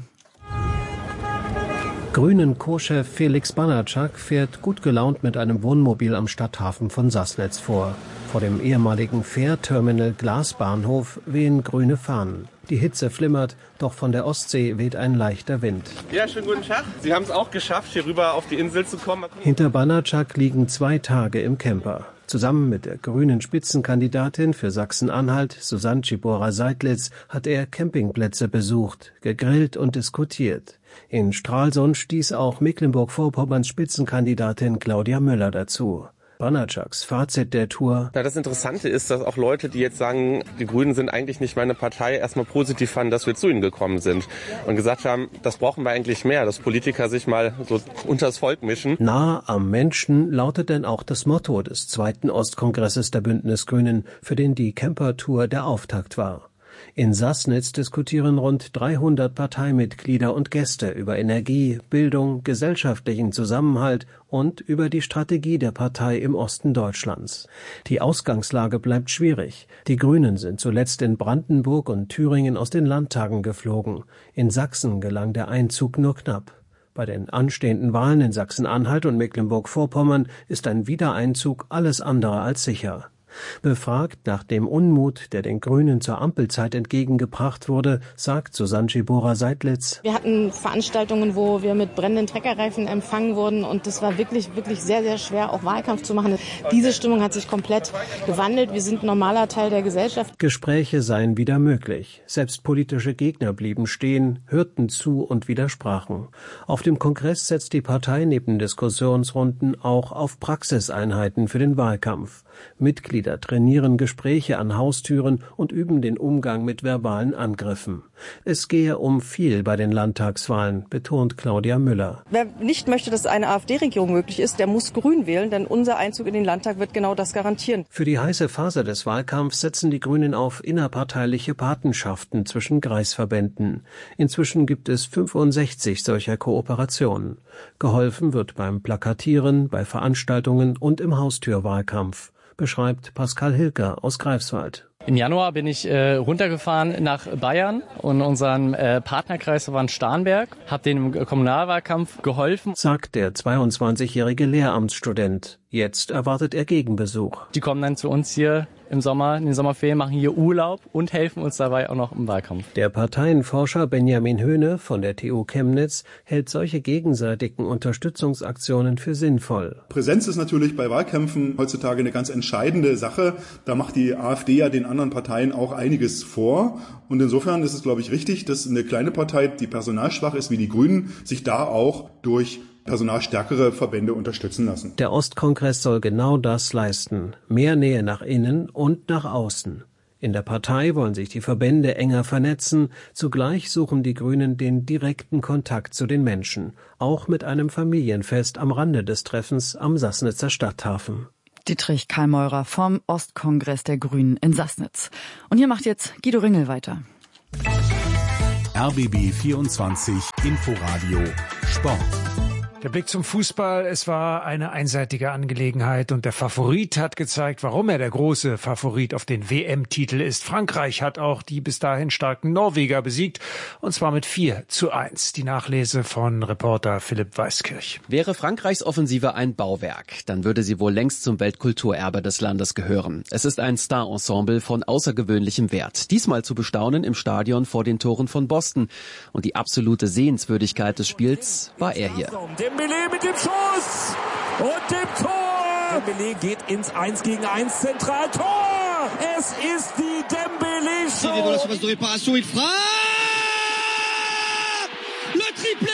Grünen-Co-Chef Felix Banatschak fährt gut gelaunt mit einem Wohnmobil am Stadthafen von Sassnitz vor. Vor dem ehemaligen Fährterminal Glasbahnhof wehen grüne Fahnen. Die Hitze flimmert, doch von der Ostsee weht ein leichter Wind. Ja, schönen guten Tag. Sie haben es auch geschafft, hier rüber auf die Insel zu kommen. Hinter Banatschak liegen zwei Tage im Camper. Zusammen mit der grünen Spitzenkandidatin für Sachsen-Anhalt, Susanne Czibora-Seidlitz, hat er Campingplätze besucht, gegrillt und diskutiert. In Stralsund stieß auch Mecklenburg-Vorpommerns Spitzenkandidatin Claudia Müller dazu. Banatschaks Fazit der Tour. Na, das Interessante ist, dass auch Leute, die jetzt sagen, die Grünen sind eigentlich nicht meine Partei, erstmal positiv fanden, dass wir zu ihnen gekommen sind und gesagt haben, das brauchen wir eigentlich mehr, dass Politiker sich mal so unters Volk mischen. Nah am Menschen lautet denn auch das Motto des zweiten Ostkongresses der Bündnisgrünen, für den die Camper-Tour der Auftakt war. In Sassnitz diskutieren rund dreihundert Parteimitglieder und Gäste über Energie, Bildung, gesellschaftlichen Zusammenhalt und über die Strategie der Partei im Osten Deutschlands. Die Ausgangslage bleibt schwierig. Die Grünen sind zuletzt in Brandenburg und Thüringen aus den Landtagen geflogen. In Sachsen gelang der Einzug nur knapp. Bei den anstehenden Wahlen in Sachsen-Anhalt und Mecklenburg-Vorpommern ist ein Wiedereinzug alles andere als sicher. Befragt nach dem Unmut, der den Grünen zur Ampelzeit entgegengebracht wurde, sagt Susanne Czibora-Seidlitz: Wir hatten Veranstaltungen, wo wir mit brennenden Treckerreifen empfangen wurden, und das war wirklich, wirklich sehr, sehr schwer, auch Wahlkampf zu machen. Diese Stimmung hat sich komplett gewandelt. Wir sind ein normaler Teil der Gesellschaft. Gespräche seien wieder möglich. Selbst politische Gegner blieben stehen, hörten zu und widersprachen. Auf dem Kongress setzt die Partei neben Diskussionsrunden auch auf Praxiseinheiten für den Wahlkampf. Mitglieder trainieren Gespräche an Haustüren und üben den Umgang mit verbalen Angriffen. Es gehe um viel bei den Landtagswahlen, betont Claudia Müller. Wer nicht möchte, dass eine AfD-Regierung möglich ist, der muss Grün wählen, denn unser Einzug in den Landtag wird genau das garantieren. Für die heiße Phase des Wahlkampfs setzen die Grünen auf innerparteiliche Patenschaften zwischen Kreisverbänden. Inzwischen gibt es fünfundsechzig solcher Kooperationen. Geholfen wird beim Plakatieren, bei Veranstaltungen und im Haustürwahlkampf, beschreibt Pascal Hilker aus Greifswald. Im Januar bin ich äh, runtergefahren nach Bayern und unseren äh, Partnerkreis war in Starnberg, habe denen im Kommunalwahlkampf geholfen, sagt der zweiundzwanzigjährige Lehramtsstudent. Jetzt erwartet er Gegenbesuch. Die kommen dann zu uns hier im Sommer, in den Sommerferien, machen hier Urlaub und helfen uns dabei auch noch im Wahlkampf. Der Parteienforscher Benjamin Höhne von der T U Chemnitz hält solche gegenseitigen Unterstützungsaktionen für sinnvoll. Präsenz ist natürlich bei Wahlkämpfen heutzutage eine ganz entscheidende Sache. Da macht die AfD ja den anderen Parteien auch einiges vor. Und insofern ist es, glaube ich, richtig, dass eine kleine Partei, die personalschwach ist wie die Grünen, sich da auch durch personalstärkere Verbände unterstützen lassen. Der Ostkongress soll genau das leisten. Mehr Nähe nach innen und nach außen. In der Partei wollen sich die Verbände enger vernetzen. Zugleich suchen die Grünen den direkten Kontakt zu den Menschen. Auch mit einem Familienfest am Rande des Treffens am Sassnitzer Stadthafen. Dietrich Kallmeurer vom Ostkongress der Grünen in Sassnitz. Und hier macht jetzt Guido Ringel weiter. R B B vierundzwanzig Inforadio Sport. Der Blick zum Fußball, es war eine einseitige Angelegenheit und der Favorit hat gezeigt, warum er der große Favorit auf den W M-Titel ist. Frankreich hat auch die bis dahin starken Norweger besiegt und zwar mit vier zu eins. Die Nachlese von Reporter Philipp Weiskirch. Wäre Frankreichs Offensive ein Bauwerk, dann würde sie wohl längst zum Weltkulturerbe des Landes gehören. Es ist ein Star-Ensemble von außergewöhnlichem Wert. Diesmal zu bestaunen im Stadion vor den Toren von Boston. Und die absolute Sehenswürdigkeit des Spiels war er hier. Dembélé mit dem Schuss und dem Tor. Dembélé geht ins eins gegen eins Zentraltor. Es ist die Dembélé-Show. Il frappe! Le triplé!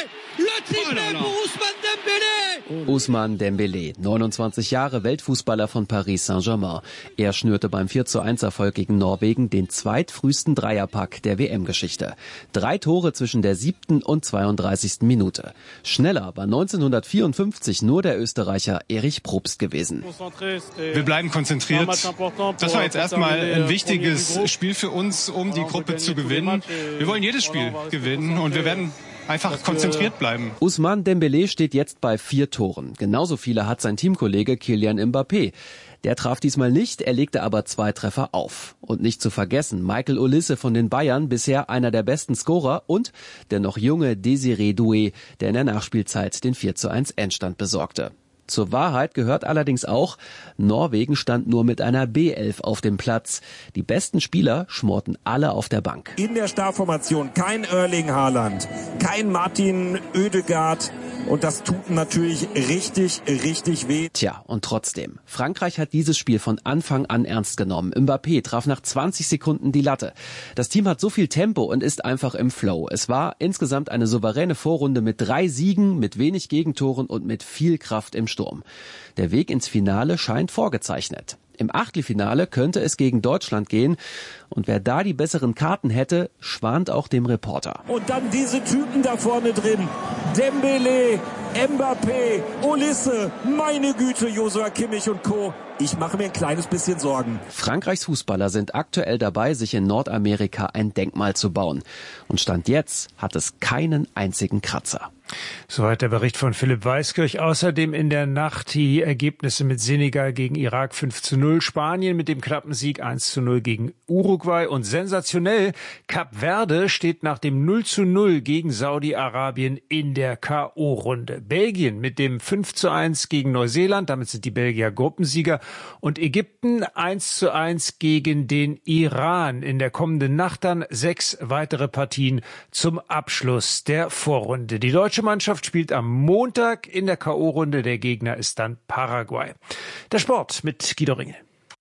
Le triplé pour Ousmane Dembélé! Ousmane Dembélé, neunundzwanzig Jahre, Weltfußballer von Paris Saint-Germain. Er schnürte beim vier zu eins Erfolg gegen Norwegen den zweitfrühesten Dreierpack der W M-Geschichte. Drei Tore zwischen der siebten und zweiunddreißigsten Minute. Schneller war neunzehnhundertvierundfünfzig nur der Österreicher Erich Probst gewesen. Wir bleiben konzentriert. Das war jetzt erstmal ein wichtiges Spiel für uns, um die Gruppe zu gewinnen. Wir wollen jedes Spiel gewinnen und wir werden einfach konzentriert bleiben. Ousmane Dembélé steht jetzt bei vier Toren. Genauso viele hat sein Teamkollege Kylian Mbappé. Der traf diesmal nicht, er legte aber zwei Treffer auf. Und nicht zu vergessen, Michael Olise von den Bayern, bisher einer der besten Scorer, und der noch junge Désiré Doué, der in der Nachspielzeit den vier zu eins Endstand besorgte. Zur Wahrheit gehört allerdings auch, Norwegen stand nur mit einer B elf auf dem Platz. Die besten Spieler schmorten alle auf der Bank. In der Startformation kein Erling Haaland, kein Martin Oedegaard. Und das tut natürlich richtig, richtig weh. Tja, und trotzdem. Frankreich hat dieses Spiel von Anfang an ernst genommen. Mbappé traf nach zwanzig Sekunden die Latte. Das Team hat so viel Tempo und ist einfach im Flow. Es war insgesamt eine souveräne Vorrunde mit drei Siegen, mit wenig Gegentoren und mit viel Kraft im Sturm. Der Weg ins Finale scheint vorgezeichnet. Im Achtelfinale könnte es gegen Deutschland gehen. Und wer da die besseren Karten hätte, schwant auch dem Reporter. Und dann diese Typen da vorne drin. Dembélé, Mbappé, Olise, meine Güte, Joshua Kimmich und Co. Ich mache mir ein kleines bisschen Sorgen. Frankreichs Fußballer sind aktuell dabei, sich in Nordamerika ein Denkmal zu bauen. Und Stand jetzt hat es keinen einzigen Kratzer. Soweit der Bericht von Philipp Weiskirch. Außerdem in der Nacht die Ergebnisse mit Senegal gegen Irak fünf zu null, Spanien mit dem knappen Sieg eins zu null gegen Uruguay und sensationell, Kap Verde steht nach dem null zu null gegen Saudi-Arabien in der K O-Runde. Belgien mit dem fünf zu eins gegen Neuseeland, damit sind die Belgier Gruppensieger, und Ägypten eins zu eins gegen den Iran. In der kommenden Nacht dann sechs weitere Partien zum Abschluss der Vorrunde. Die deutsche Mannschaft spielt am Montag in der K O-Runde. Der Gegner ist dann Paraguay. Der Sport mit Guido Ringel.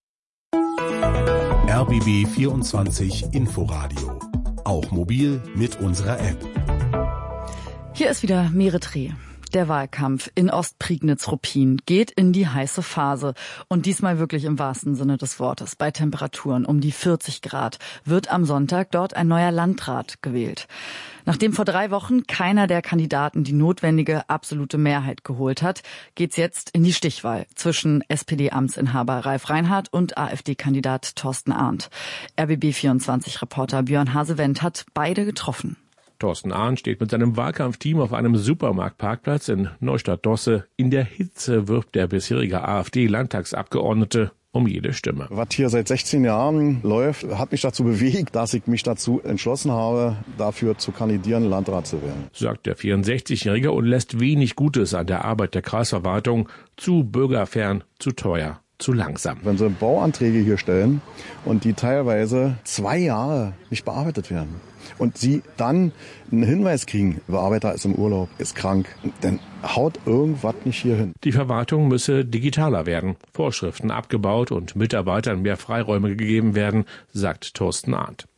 R B B vierundzwanzig Inforadio. Auch mobil mit unserer App. Hier ist wieder Meretre. Der Wahlkampf in Ostprignitz-Ruppin geht in die heiße Phase. Und diesmal wirklich im wahrsten Sinne des Wortes. Bei Temperaturen um die vierzig Grad wird am Sonntag dort ein neuer Landrat gewählt. Nachdem vor drei Wochen keiner der Kandidaten die notwendige absolute Mehrheit geholt hat, geht's jetzt in die Stichwahl zwischen S P D-Amtsinhaber Ralf Reinhardt und A f D-Kandidat Thorsten Arndt. R B B vierundzwanzig-Reporter Björn Hasewendt hat beide getroffen. Thorsten Arndt steht mit seinem Wahlkampfteam auf einem Supermarktparkplatz in Neustadt-Dosse. In der Hitze wirbt der bisherige A f D-Landtagsabgeordnete um jede Stimme. Was hier seit sechzehn Jahren läuft, hat mich dazu bewegt, dass ich mich dazu entschlossen habe, dafür zu kandidieren, Landrat zu werden. Sagt der vierundsechzigjährige und lässt wenig Gutes an der Arbeit der Kreisverwaltung. Zu bürgerfern, zu teuer, zu langsam. Wenn Sie Bauanträge hier stellen und die teilweise zwei Jahre nicht bearbeitet werden und Sie dann einen Hinweis kriegen, der Bearbeiter ist im Urlaub, ist krank, dann haut irgendwas nicht hier hin. Die Verwaltung müsse digitaler werden, Vorschriften abgebaut und Mitarbeitern mehr Freiräume gegeben werden, sagt Thorsten Arndt.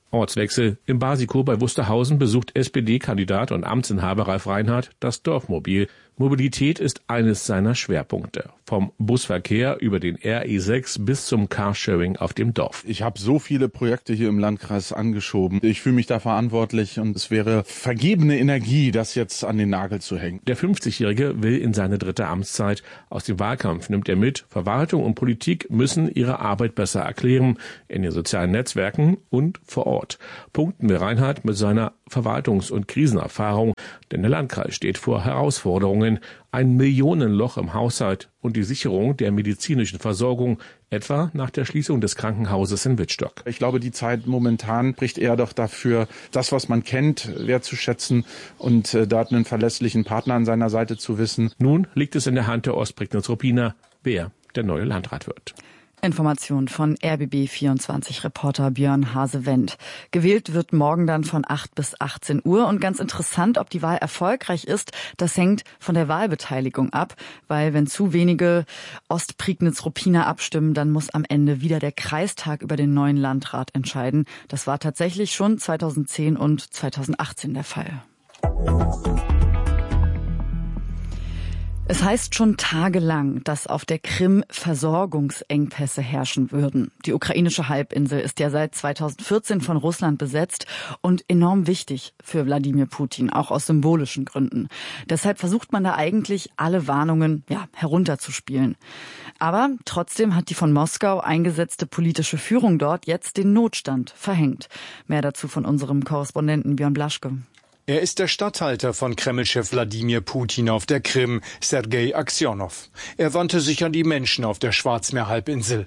Ortswechsel. Im Basiko bei Wusterhausen besucht S P D-Kandidat und Amtsinhaber Ralf Reinhardt das Dorfmobil. Mobilität ist eines seiner Schwerpunkte. Vom Busverkehr über den R E sechs bis zum Carsharing auf dem Dorf. Ich habe so viele Projekte hier im Landkreis angeschoben. Ich fühle mich da verantwortlich und es wäre vergebene Energie, das jetzt an den Nagel zu hängen. Der fünfzigjährige will in seine dritte Amtszeit. Aus dem Wahlkampf nimmt er mit, Verwaltung und Politik müssen ihre Arbeit besser erklären, in den sozialen Netzwerken und vor Ort. Punkten will Reinhardt mit seiner Verwaltungs- und Krisenerfahrung, denn der Landkreis steht vor Herausforderungen, ein Millionenloch im Haushalt und die Sicherung der medizinischen Versorgung, etwa nach der Schließung des Krankenhauses in Wittstock. Ich glaube, die Zeit momentan spricht eher doch dafür, das, was man kennt, wertzuschätzen und äh, da einen verlässlichen Partner an seiner Seite zu wissen. Nun liegt es in der Hand der Ostprignitz-Ruppiner, wer der neue Landrat wird. Information von R B B vierundzwanzig-Reporter Björn Hase-Wendt. Gewählt wird morgen dann von acht bis achtzehn Uhr. Und ganz interessant, ob die Wahl erfolgreich ist, das hängt von der Wahlbeteiligung ab. Weil wenn zu wenige Ostprignitz-Ruppiner abstimmen, dann muss am Ende wieder der Kreistag über den neuen Landrat entscheiden. Das war tatsächlich schon zweitausendzehn und zweitausendachtzehn der Fall. Es heißt schon tagelang, dass auf der Krim Versorgungsengpässe herrschen würden. Die ukrainische Halbinsel ist ja seit zweitausendvierzehn von Russland besetzt und enorm wichtig für Wladimir Putin, auch aus symbolischen Gründen. Deshalb versucht man da eigentlich alle Warnungen, ja, herunterzuspielen. Aber trotzdem hat die von Moskau eingesetzte politische Führung dort jetzt den Notstand verhängt. Mehr dazu von unserem Korrespondenten Björn Blaschke. Er ist der Statthalter von Kremlchef Wladimir Putin auf der Krim, Sergei Aksionow. Er wandte sich an die Menschen auf der Schwarzmeerhalbinsel.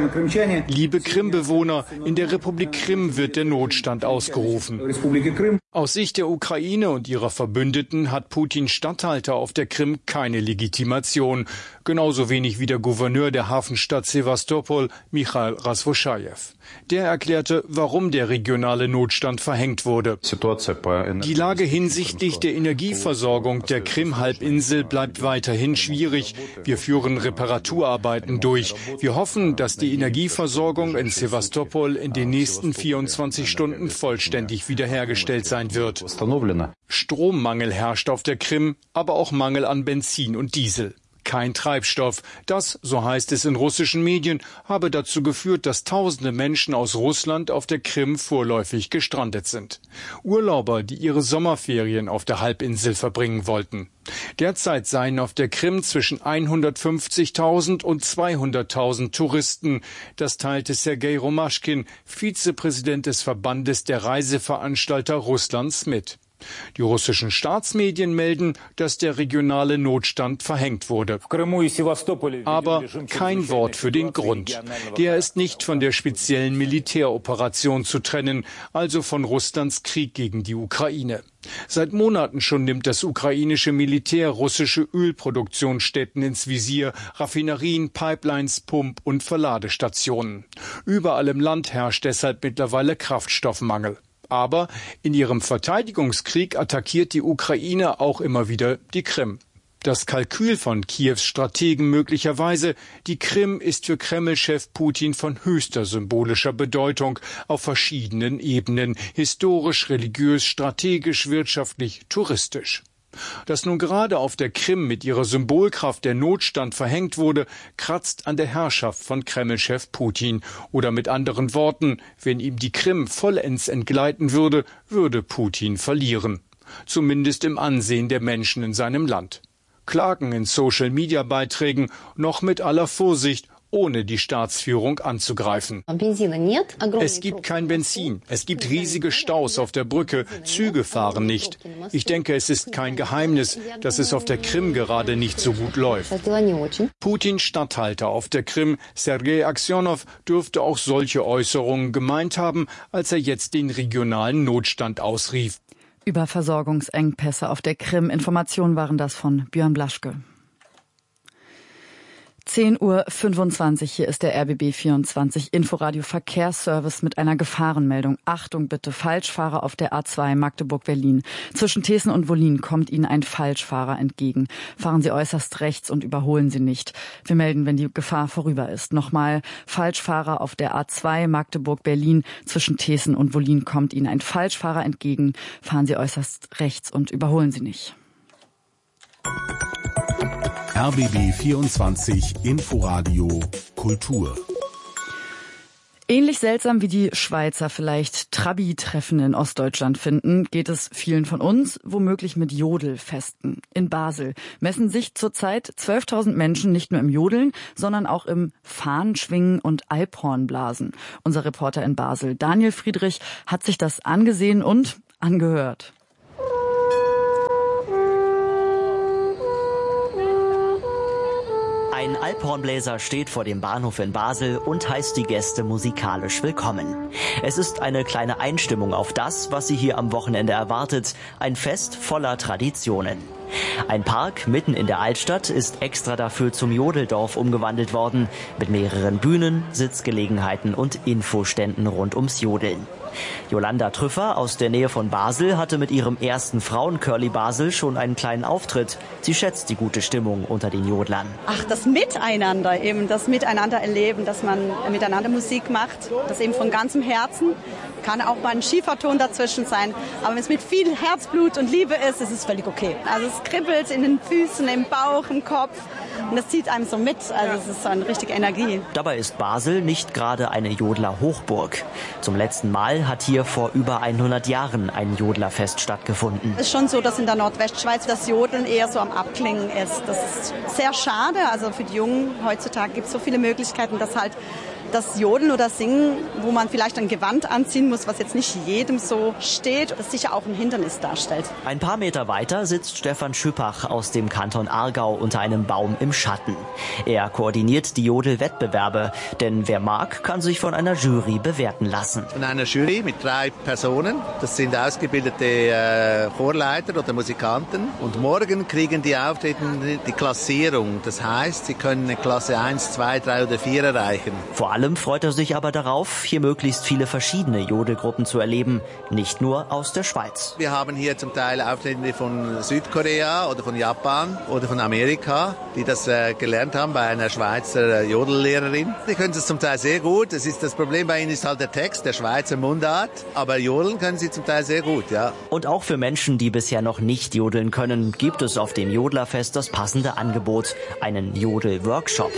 Liebe Krimbewohner, in der Republik Krim wird der Notstand ausgerufen. Aus Sicht der Ukraine und ihrer Verbündeten hat Putins Statthalter auf der Krim keine Legitimation. Genauso wenig wie der Gouverneur der Hafenstadt Sewastopol, Michail Rasvoschajew. Der erklärte, warum der regionale Notstand verhängt wurde. Die Lage hinsichtlich der Energieversorgung der Krim-Halbinsel bleibt weiterhin schwierig. Wir führen Reparaturarbeiten durch. Wir hoffen, dass die Energieversorgung in Sewastopol in den nächsten vierundzwanzig Stunden vollständig wiederhergestellt sein wird. Strommangel herrscht auf der Krim, aber auch Mangel an Benzin und Diesel. Kein Treibstoff. Das, so heißt es in russischen Medien, habe dazu geführt, dass tausende Menschen aus Russland auf der Krim vorläufig gestrandet sind. Urlauber, die ihre Sommerferien auf der Halbinsel verbringen wollten. Derzeit seien auf der Krim zwischen hundertfünfzigtausend und zweihunderttausend Touristen. Das teilte Sergei Romaschkin, Vizepräsident des Verbandes der Reiseveranstalter Russlands, mit. Die russischen Staatsmedien melden, dass der regionale Notstand verhängt wurde. Aber kein Wort für den Grund. Der ist nicht von der speziellen Militäroperation zu trennen, also von Russlands Krieg gegen die Ukraine. Seit Monaten schon nimmt das ukrainische Militär russische Ölproduktionsstätten ins Visier, Raffinerien, Pipelines, Pump- und Verladestationen. Überall im Land herrscht deshalb mittlerweile Kraftstoffmangel. Aber in ihrem Verteidigungskrieg attackiert die Ukraine auch immer wieder die Krim. Das Kalkül von Kiews Strategen möglicherweise, die Krim ist für Kremlchef Putin von höchster symbolischer Bedeutung auf verschiedenen Ebenen, historisch, religiös, strategisch, wirtschaftlich, touristisch. Dass nun gerade auf der Krim mit ihrer Symbolkraft der Notstand verhängt wurde, kratzt an der Herrschaft von Kremlchef Putin. Oder mit anderen Worten, wenn ihm die Krim vollends entgleiten würde, würde Putin verlieren. Zumindest im Ansehen der Menschen in seinem Land. Klagen in Social-Media-Beiträgen, noch mit aller Vorsicht, ohne die Staatsführung anzugreifen. Es gibt kein Benzin, es gibt riesige Staus auf der Brücke, Züge fahren nicht. Ich denke, es ist kein Geheimnis, dass es auf der Krim gerade nicht so gut läuft. Putins Statthalter auf der Krim, Sergei Aksionow, dürfte auch solche Äußerungen gemeint haben, als er jetzt den regionalen Notstand ausrief. Über Versorgungsengpässe auf der Krim. Informationen waren das von Björn Blaschke. zehn Uhr fünfundzwanzig, hier ist der R B B vierundzwanzig Inforadio Verkehrsservice mit einer Gefahrenmeldung. Achtung bitte, Falschfahrer auf der A zwei Magdeburg-Berlin. Zwischen Thesen und Wollin kommt Ihnen ein Falschfahrer entgegen. Fahren Sie äußerst rechts und überholen Sie nicht. Wir melden, wenn die Gefahr vorüber ist. Nochmal, Falschfahrer auf der A zwei Magdeburg-Berlin. Zwischen Thesen und Wollin kommt Ihnen ein Falschfahrer entgegen. Fahren Sie äußerst rechts und überholen Sie nicht. R B B vierundzwanzig Inforadio Kultur. Ähnlich seltsam wie die Schweizer vielleicht Trabi-Treffen in Ostdeutschland finden, geht es vielen von uns womöglich mit Jodelfesten. In Basel messen sich zurzeit zwölftausend Menschen nicht nur im Jodeln, sondern auch im Fahnenschwingen und Alphornblasen. Unser Reporter in Basel, Daniel Friedrich, hat sich das angesehen und angehört. Ein Alphornbläser steht vor dem Bahnhof in Basel und heißt die Gäste musikalisch willkommen. Es ist eine kleine Einstimmung auf das, was sie hier am Wochenende erwartet. Ein Fest voller Traditionen. Ein Park mitten in der Altstadt ist extra dafür zum Jodeldorf umgewandelt worden. Mit mehreren Bühnen, Sitzgelegenheiten und Infoständen rund ums Jodeln. Jolanda Trüffer aus der Nähe von Basel hatte mit ihrem ersten Frauencurly Basel schon einen kleinen Auftritt. Sie schätzt die gute Stimmung unter den Jodlern. Ach, das Miteinander eben, das Miteinander erleben, dass man miteinander Musik macht, das eben von ganzem Herzen. Kann auch mal ein Schieferton dazwischen sein, aber wenn es mit viel Herzblut und Liebe ist, ist es völlig okay. Also es kribbelt in den Füßen, im Bauch, im Kopf und das zieht einem so mit, also es ist so eine richtige Energie. Dabei ist Basel nicht gerade eine Jodler-Hochburg. Zum letzten Mal hat hier vor über hundert Jahren ein Jodlerfest stattgefunden. Es ist schon so, dass in der Nordwestschweiz das Jodeln eher so am Abklingen ist. Das ist sehr schade, also für die Jungen heutzutage gibt es so viele Möglichkeiten, dass halt das Jodeln oder Singen, wo man vielleicht ein Gewand anziehen muss, was jetzt nicht jedem so steht, das sicher auch ein Hindernis darstellt. Ein paar Meter weiter sitzt Stefan Schüppach aus dem Kanton Aargau unter einem Baum im Schatten. Er koordiniert die Jodelwettbewerbe, denn wer mag, kann sich von einer Jury bewerten lassen. Von einer Jury mit drei Personen, das sind ausgebildete äh, Chorleiter oder Musikanten und morgen kriegen die Auftretenden die Klassierung. Das heißt, sie können eine Klasse eins, zwei, drei oder vier erreichen. Vor allem freut er sich aber darauf, hier möglichst viele verschiedene Jodelgruppen zu erleben, nicht nur aus der Schweiz. Wir haben hier zum Teil Auftretende von Südkorea oder von Japan oder von Amerika, die das äh, gelernt haben bei einer Schweizer äh, Jodellehrerin. Die können es zum Teil sehr gut. Das ist das Problem bei ihnen ist halt der Text, der Schweizer Mundart, aber jodeln können sie zum Teil sehr gut, ja. Und auch für Menschen, die bisher noch nicht jodeln können, gibt es auf dem Jodlerfest das passende Angebot, einen Jodel-Workshop.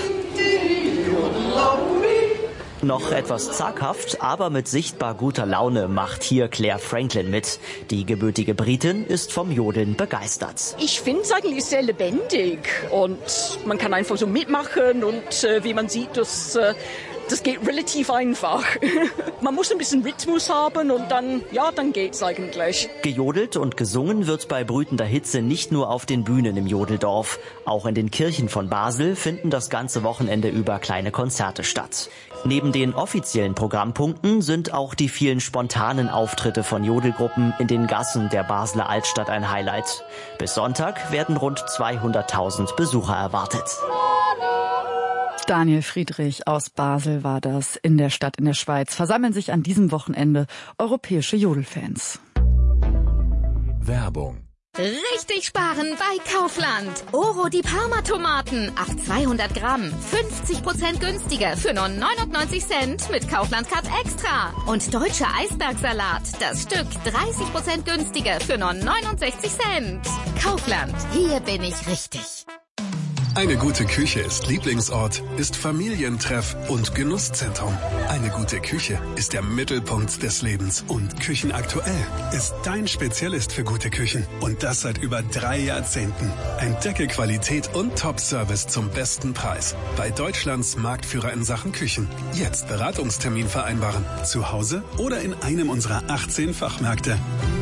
Noch etwas zaghaft, aber mit sichtbar guter Laune macht hier Claire Franklin mit. Die gebürtige Britin ist vom Jodeln begeistert. Ich finde es eigentlich sehr lebendig und man kann einfach so mitmachen und äh, wie man sieht, das, äh, das geht relativ einfach. Man muss ein bisschen Rhythmus haben und dann, ja, dann geht's eigentlich. Gejodelt und gesungen wird bei brütender Hitze nicht nur auf den Bühnen im Jodeldorf. Auch in den Kirchen von Basel finden das ganze Wochenende über kleine Konzerte statt. Neben den offiziellen Programmpunkten sind auch die vielen spontanen Auftritte von Jodelgruppen in den Gassen der Basler Altstadt ein Highlight. Bis Sonntag werden rund zweihunderttausend Besucher erwartet. Daniel Friedrich aus Basel war das. In der Stadt in der Schweiz versammeln sich an diesem Wochenende europäische Jodelfans. Werbung. Richtig sparen bei Kaufland. Oro die Parma-Tomaten auf zweihundert Gramm. fünfzig Prozent günstiger für nur neunundneunzig Cent mit Kaufland Cut Extra. Und deutscher Eisbergsalat. Das Stück dreißig Prozent günstiger für nur neunundsechzig Cent. Kaufland. Hier bin ich richtig. Eine gute Küche ist Lieblingsort, ist Familientreff und Genusszentrum. Eine gute Küche ist der Mittelpunkt des Lebens. Und Küchenaktuell ist dein Spezialist für gute Küchen. Und das seit über drei Jahrzehnten. Entdecke Qualität und Top-Service zum besten Preis. Bei Deutschlands Marktführer in Sachen Küchen. Jetzt Beratungstermin vereinbaren. Zu Hause oder in einem unserer achtzehn Fachmärkte.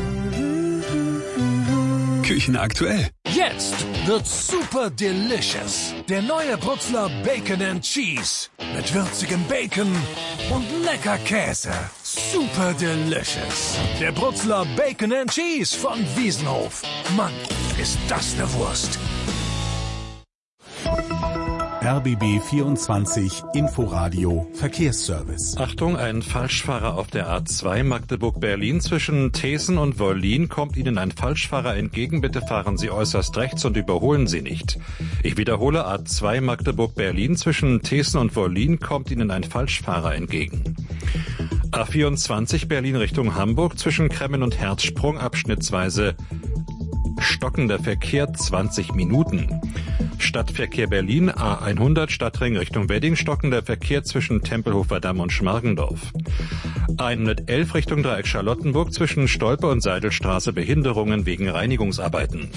Küchenaktuell. Jetzt wird's super delicious. Der neue Brutzler Bacon and Cheese. Mit würzigem Bacon und lecker Käse. Super delicious. Der Brutzler Bacon and Cheese von Wiesenhof. Mann, ist das eine Wurst. R B B vierundzwanzig Inforadio Verkehrsservice. Achtung, ein Falschfahrer auf der A zwei Magdeburg-Berlin zwischen Thesen und Wollin. Kommt Ihnen ein Falschfahrer entgegen, bitte fahren Sie äußerst rechts und überholen Sie nicht. Ich wiederhole, A zwei Magdeburg-Berlin zwischen Thesen und Wollin kommt Ihnen ein Falschfahrer entgegen. A vierundzwanzig Berlin Richtung Hamburg zwischen Kremmen und Herzsprung abschnittsweise stockender Verkehr zwanzig Minuten. Stadtverkehr Berlin A hundert Stadtring Richtung Wedding, stockender Verkehr zwischen Tempelhofer Damm und Schmargendorf. hundertelf Richtung Dreieck Charlottenburg zwischen Stolpe und Seidelstraße Behinderungen wegen Reinigungsarbeiten.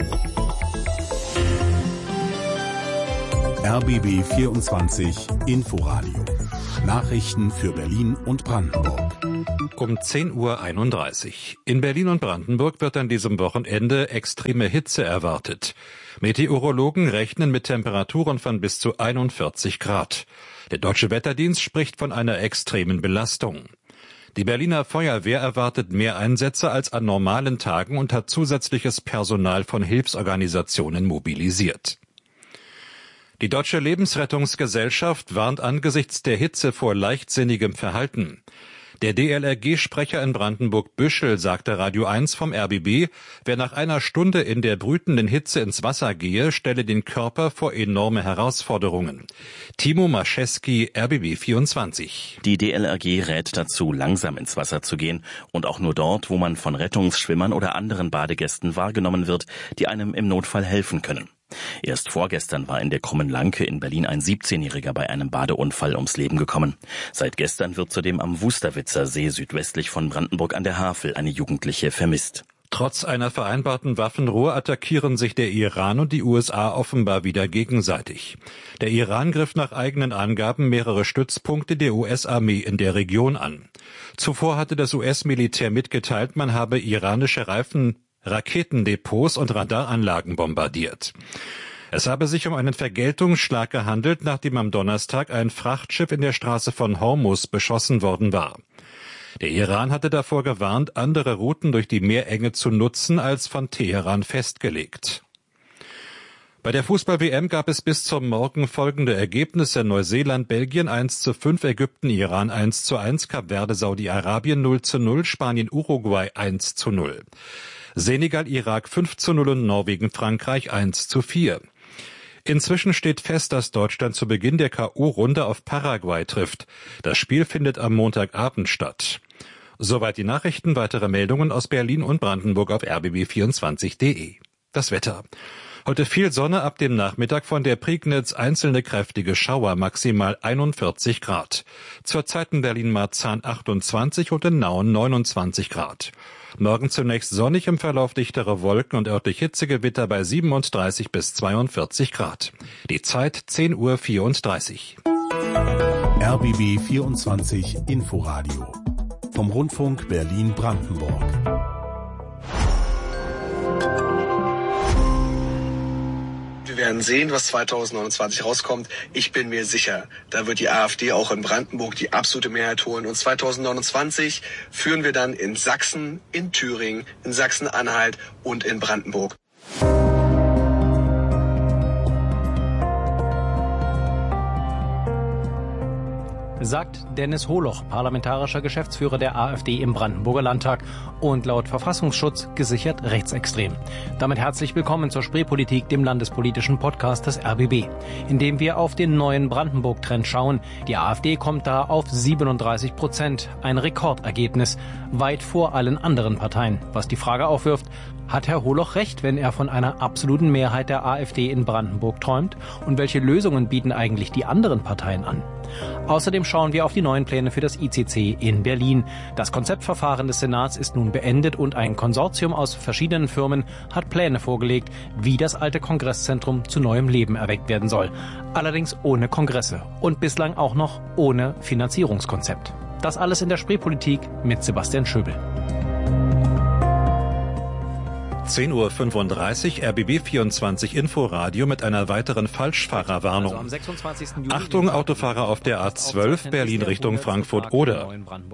R B B vierundzwanzig Inforadio. Nachrichten für Berlin und Brandenburg. Um zehn Uhr einunddreißig. In Berlin und Brandenburg wird an diesem Wochenende extreme Hitze erwartet. Meteorologen rechnen mit Temperaturen von bis zu einundvierzig Grad. Der Deutsche Wetterdienst spricht von einer extremen Belastung. Die Berliner Feuerwehr erwartet mehr Einsätze als an normalen Tagen und hat zusätzliches Personal von Hilfsorganisationen mobilisiert. Die Deutsche Lebensrettungsgesellschaft warnt angesichts der Hitze vor leichtsinnigem Verhalten. Der D L R G-Sprecher in Brandenburg-Büschel sagte Radio eins vom R B B, wer nach einer Stunde in der brütenden Hitze ins Wasser gehe, stelle den Körper vor enorme Herausforderungen. Timo Mascheski, R B B vierundzwanzig. Die D L R G rät dazu, langsam ins Wasser zu gehen und auch nur dort, wo man von Rettungsschwimmern oder anderen Badegästen wahrgenommen wird, die einem im Notfall helfen können. Erst vorgestern war in der Krummen Lanke in Berlin ein siebzehnjähriger bei einem Badeunfall ums Leben gekommen. Seit gestern wird zudem am Wusterwitzer See südwestlich von Brandenburg an der Havel eine Jugendliche vermisst. Trotz einer vereinbarten Waffenruhe attackieren sich der Iran und die U S A offenbar wieder gegenseitig. Der Iran griff nach eigenen Angaben mehrere Stützpunkte der U S-Armee in der Region an. Zuvor hatte das U S-Militär mitgeteilt, man habe iranische Reifen Raketendepots und Radaranlagen bombardiert. Es habe sich um einen Vergeltungsschlag gehandelt, nachdem am Donnerstag ein Frachtschiff in der Straße von Hormuz beschossen worden war. Der Iran hatte davor gewarnt, andere Routen durch die Meerenge zu nutzen, als von Teheran festgelegt. Bei der Fußball-W M gab es bis zum Morgen folgende Ergebnisse: Neuseeland, Belgien eins zu fünf, Ägypten, Iran eins zu eins, Kap Verde, Saudi-Arabien null zu null, Spanien, Uruguay eins zu null. Senegal, Irak fünf zu null und Norwegen, Frankreich eins zu vier. Inzwischen steht fest, dass Deutschland zu Beginn der K O-Runde auf Paraguay trifft. Das Spiel findet am Montagabend statt. Soweit die Nachrichten. Weitere Meldungen aus Berlin und Brandenburg auf r b b vierundzwanzig punkt de. Das Wetter. Heute viel Sonne, ab dem Nachmittag von der Prignitz einzelne kräftige Schauer, maximal einundvierzig Grad. Zurzeit in Berlin-Marzahn achtundzwanzig und in Nauen neunundzwanzig Grad. Morgen zunächst sonnig, im Verlauf dichtere Wolken und örtlich Hitzegewitter bei siebenunddreißig bis zweiundvierzig Grad. Die Zeit zehn Uhr vierunddreißig. R B B vierundzwanzig Inforadio vom Rundfunk Berlin-Brandenburg. Wir werden sehen, was zweitausendneunundzwanzig rauskommt. Ich bin mir sicher, da wird die AfD auch in Brandenburg die absolute Mehrheit holen. Und zweitausendneunundzwanzig führen wir dann in Sachsen, in Thüringen, in Sachsen-Anhalt und in Brandenburg. Sagt Dennis Holoch, parlamentarischer Geschäftsführer der AfD im Brandenburger Landtag und laut Verfassungsschutz gesichert rechtsextrem. Damit herzlich willkommen zur Spreepolitik, dem landespolitischen Podcast des R B B, in dem wir auf den neuen Brandenburg-Trend schauen. Die AfD kommt da auf siebenunddreißig Prozent, ein Rekordergebnis, weit vor allen anderen Parteien. Was die Frage aufwirft, hat Herr Holoch recht, wenn er von einer absoluten Mehrheit der AfD in Brandenburg träumt? Und welche Lösungen bieten eigentlich die anderen Parteien an? Außerdem schauen wir auf die neuen Pläne für das I C C in Berlin. Das Konzeptverfahren des Senats ist nun beendet und ein Konsortium aus verschiedenen Firmen hat Pläne vorgelegt, wie das alte Kongresszentrum zu neuem Leben erweckt werden soll. Allerdings ohne Kongresse und bislang auch noch ohne Finanzierungskonzept. Das alles in der Spreepolitik mit Sebastian Schöbel. zehn Uhr fünfunddreißig, R B B vierundzwanzig Inforadio mit einer weiteren Falschfahrerwarnung. Also am sechsundzwanzigsten Juli Achtung, Autofahrer auf der A zwölf, Berlin Richtung Frankfurt-Oder.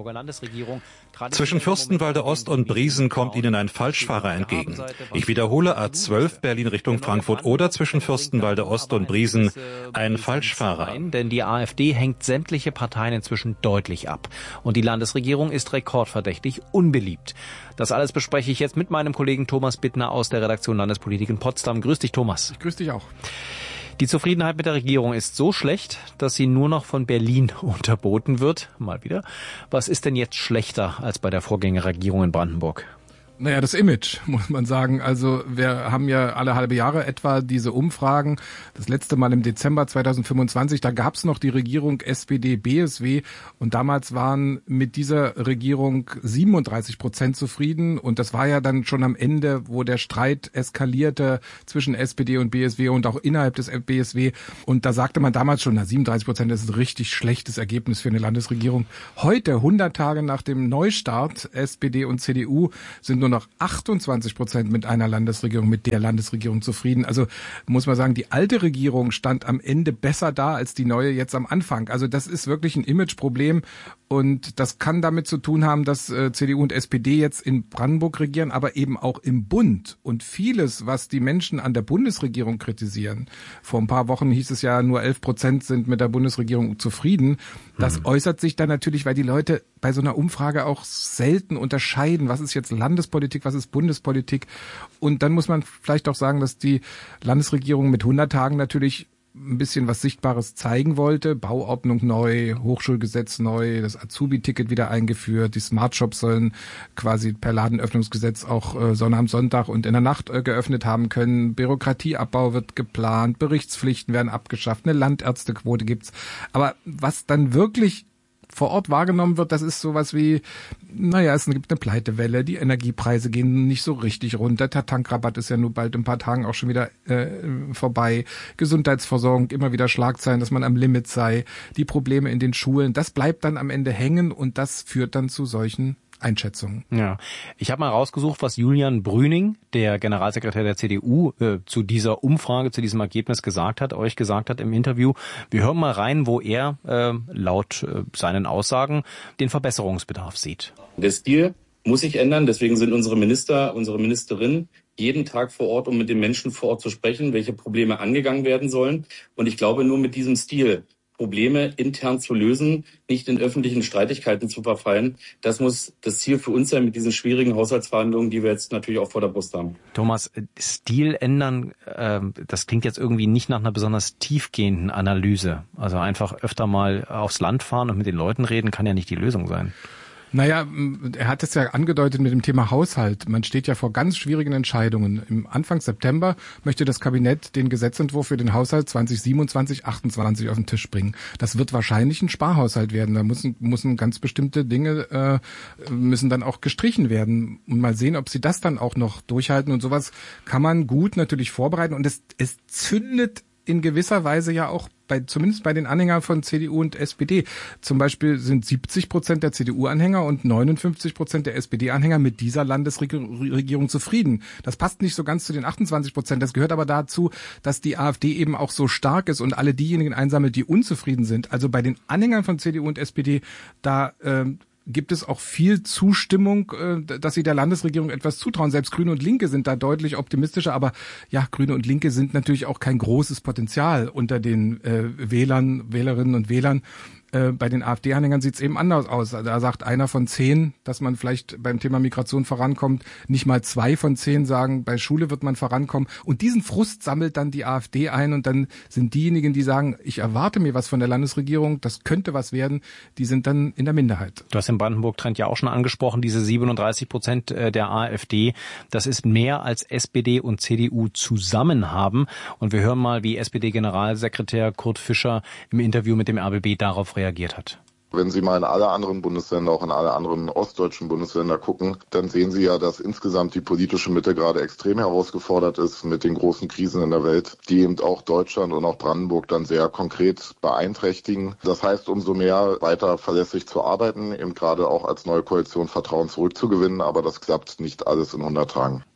Zwischen Fürstenwalde Ost und Briesen kommt Ihnen ein Falschfahrer entgegen. Ich wiederhole, A zwölf, Berlin Richtung Frankfurt-Oder, zwischen Fürstenwalde Ost und Briesen, ein Falschfahrer. Denn die AfD hängt sämtliche Parteien inzwischen deutlich ab. Und die Landesregierung ist rekordverdächtig unbeliebt. Das alles bespreche ich jetzt mit meinem Kollegen Thomas Bittner aus der Redaktion Landespolitik in Potsdam. Grüß dich, Thomas. Ich grüß dich auch. Die Zufriedenheit mit der Regierung ist so schlecht, dass sie nur noch von Berlin unterboten wird. Mal wieder. Was ist denn jetzt schlechter als bei der Vorgängerregierung in Brandenburg? Naja, das Image, muss man sagen. Also wir haben ja alle halbe Jahre etwa diese Umfragen. Das letzte Mal im Dezember zweitausendfünfundzwanzig, da gab es noch die Regierung S P D B S W und damals waren mit dieser Regierung siebenunddreißig Prozent zufrieden und das war ja dann schon am Ende, wo der Streit eskalierte zwischen S P D und B S W und auch innerhalb des B S W und da sagte man damals schon, na siebenunddreißig Prozent ist ein richtig schlechtes Ergebnis für eine Landesregierung. Heute, hundert Tage nach dem Neustart, S P D und C D U sind nur noch achtundzwanzig Prozent mit einer Landesregierung, mit der Landesregierung zufrieden. Also muss man sagen, die alte Regierung stand am Ende besser da als die neue jetzt am Anfang. Also das ist wirklich ein Imageproblem und das kann damit zu tun haben, dass äh, C D U und S P D jetzt in Brandenburg regieren, aber eben auch im Bund. Und vieles, was die Menschen an der Bundesregierung kritisieren, vor ein paar Wochen hieß es ja, nur elf Prozent sind mit der Bundesregierung zufrieden. Das mhm. äußert sich dann natürlich, weil die Leute bei so einer Umfrage auch selten unterscheiden, was ist jetzt Landespolitik, was ist Bundespolitik. Und dann muss man vielleicht auch sagen, dass die Landesregierung mit hundert Tagen natürlich ein bisschen was Sichtbares zeigen wollte. Bauordnung neu, Hochschulgesetz neu, das Azubi-Ticket wieder eingeführt, die Smart-Shops sollen quasi per Ladenöffnungsgesetz auch äh, Sonnabend, Sonntag und in der Nacht äh, geöffnet haben können. Bürokratieabbau wird geplant, Berichtspflichten werden abgeschafft, eine Landärztequote gibt's. Aber was dann wirklich vor Ort wahrgenommen wird, das ist sowas wie, naja, es gibt eine Pleitewelle, die Energiepreise gehen nicht so richtig runter, der Tankrabatt ist ja nur bald in ein paar Tagen auch schon wieder äh, vorbei, Gesundheitsversorgung, immer wieder Schlagzeilen, dass man am Limit sei, die Probleme in den Schulen, das bleibt dann am Ende hängen und das führt dann zu solchen Einschätzungen. Ja, ich habe mal rausgesucht, was Julian Brüning, der Generalsekretär der C D U, äh, zu dieser Umfrage, zu diesem Ergebnis gesagt hat, euch gesagt hat im Interview. Wir hören mal rein, wo er äh, laut äh, seinen Aussagen den Verbesserungsbedarf sieht. Der Stil muss sich ändern, deswegen sind unsere Minister, unsere Ministerinnen jeden Tag vor Ort, um mit den Menschen vor Ort zu sprechen, welche Probleme angegangen werden sollen. Und ich glaube, nur mit diesem Stil Probleme intern zu lösen, nicht in öffentlichen Streitigkeiten zu verfallen. Das muss das Ziel für uns sein mit diesen schwierigen Haushaltsverhandlungen, die wir jetzt natürlich auch vor der Brust haben. Thomas, Stil ändern, äh, das klingt jetzt irgendwie nicht nach einer besonders tiefgehenden Analyse. Also einfach öfter mal aufs Land fahren und mit den Leuten reden, kann ja nicht die Lösung sein. Naja, er hat es ja angedeutet mit dem Thema Haushalt. Man steht ja vor ganz schwierigen Entscheidungen. Im Anfang September möchte das Kabinett den Gesetzentwurf für den Haushalt zwanzig siebenundzwanzig achtundzwanzig auf den Tisch bringen. Das wird wahrscheinlich ein Sparhaushalt werden. Da müssen, müssen ganz bestimmte Dinge äh, müssen dann auch gestrichen werden. Und mal sehen, ob sie das dann auch noch durchhalten. Und sowas kann man gut natürlich vorbereiten. Und es, es zündet in gewisser Weise ja auch bei, zumindest bei den Anhängern von C D U und S P D. Zum Beispiel sind siebzig Prozent der C D U-Anhänger und neunundfünfzig Prozent der S P D-Anhänger mit dieser Landesregierung zufrieden. Das passt nicht so ganz zu den achtundzwanzig Prozent. Das gehört aber dazu, dass die AfD eben auch so stark ist und alle diejenigen einsammelt, die unzufrieden sind. Also bei den Anhängern von C D U und S P D, da äh, gibt es auch viel Zustimmung, dass sie der Landesregierung etwas zutrauen. Selbst Grüne und Linke sind da deutlich optimistischer. Aber ja, Grüne und Linke sind natürlich auch kein großes Potenzial unter den äh, Wählern, Wählerinnen und Wählern. Bei den AfD-Anhängern sieht es eben anders aus. Da sagt einer von zehn, dass man vielleicht beim Thema Migration vorankommt. Nicht mal zwei von zehn sagen, bei Schule wird man vorankommen. Und diesen Frust sammelt dann die AfD ein. Und dann sind diejenigen, die sagen, ich erwarte mir was von der Landesregierung, das könnte was werden, die sind dann in der Minderheit. Du hast den Brandenburg-Trend ja auch schon angesprochen, diese siebenunddreißig Prozent der AfD. Das ist mehr als S P D und C D U zusammen haben. Und wir hören mal, wie S P D-Generalsekretär Kurt Fischer im Interview mit dem R B B darauf reagiert. reagiert hat. Wenn Sie mal in alle anderen Bundesländer, auch in alle anderen ostdeutschen Bundesländer gucken, dann sehen Sie ja, dass insgesamt die politische Mitte gerade extrem herausgefordert ist mit den großen Krisen in der Welt, die eben auch Deutschland und auch Brandenburg dann sehr konkret beeinträchtigen. Das heißt, umso mehr weiter verlässlich zu arbeiten, eben gerade auch als neue Koalition Vertrauen zurückzugewinnen, aber das klappt nicht alles in hundert Tagen.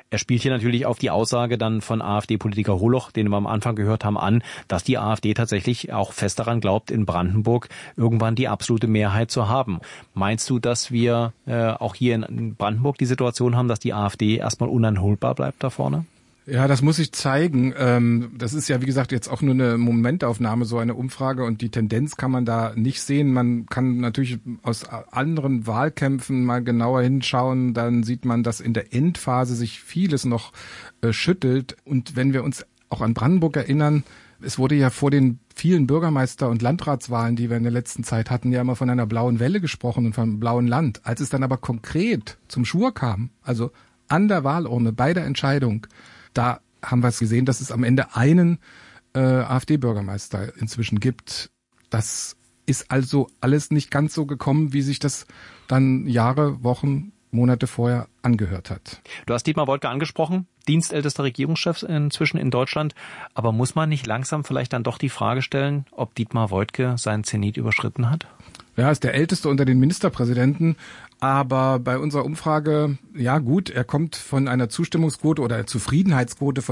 Er spielt hier natürlich auf die Aussage dann von AfD-Politiker Holoch, den wir am Anfang gehört haben, an, dass die AfD tatsächlich auch fest daran glaubt, in Brandenburg irgendwann die absolute Mehrheit zu haben. Meinst du, dass wir äh, auch hier in Brandenburg die Situation haben, dass die AfD erstmal uneinholbar bleibt da vorne? Ja, das muss sich zeigen. Das ist ja, wie gesagt, jetzt auch nur eine Momentaufnahme, so eine Umfrage, und die Tendenz kann man da nicht sehen. Man kann natürlich aus anderen Wahlkämpfen mal genauer hinschauen, dann sieht man, dass in der Endphase sich vieles noch äh, schüttelt. Und wenn wir uns auch an Brandenburg erinnern, es wurde ja vor den vielen Bürgermeister- und Landratswahlen, die wir in der letzten Zeit hatten, ja immer von einer blauen Welle gesprochen und vom blauen Land. Als es dann aber konkret zum Schwur kam, also an der Wahlurne, bei der Entscheidung, da haben wir es gesehen, dass es am Ende einen äh, AfD-Bürgermeister inzwischen gibt. Das ist also alles nicht ganz so gekommen, wie sich das dann Jahre, Wochen, Monate vorher angehört hat. Du hast Dietmar Woidke angesprochen, dienstältester Regierungschef inzwischen in Deutschland. Aber muss man nicht langsam vielleicht dann doch die Frage stellen, ob Dietmar Woidke seinen Zenit überschritten hat? Ja, ist der älteste unter den Ministerpräsidenten. Aber bei unserer Umfrage, ja gut, er kommt von einer Zustimmungsquote oder Zufriedenheitsquote von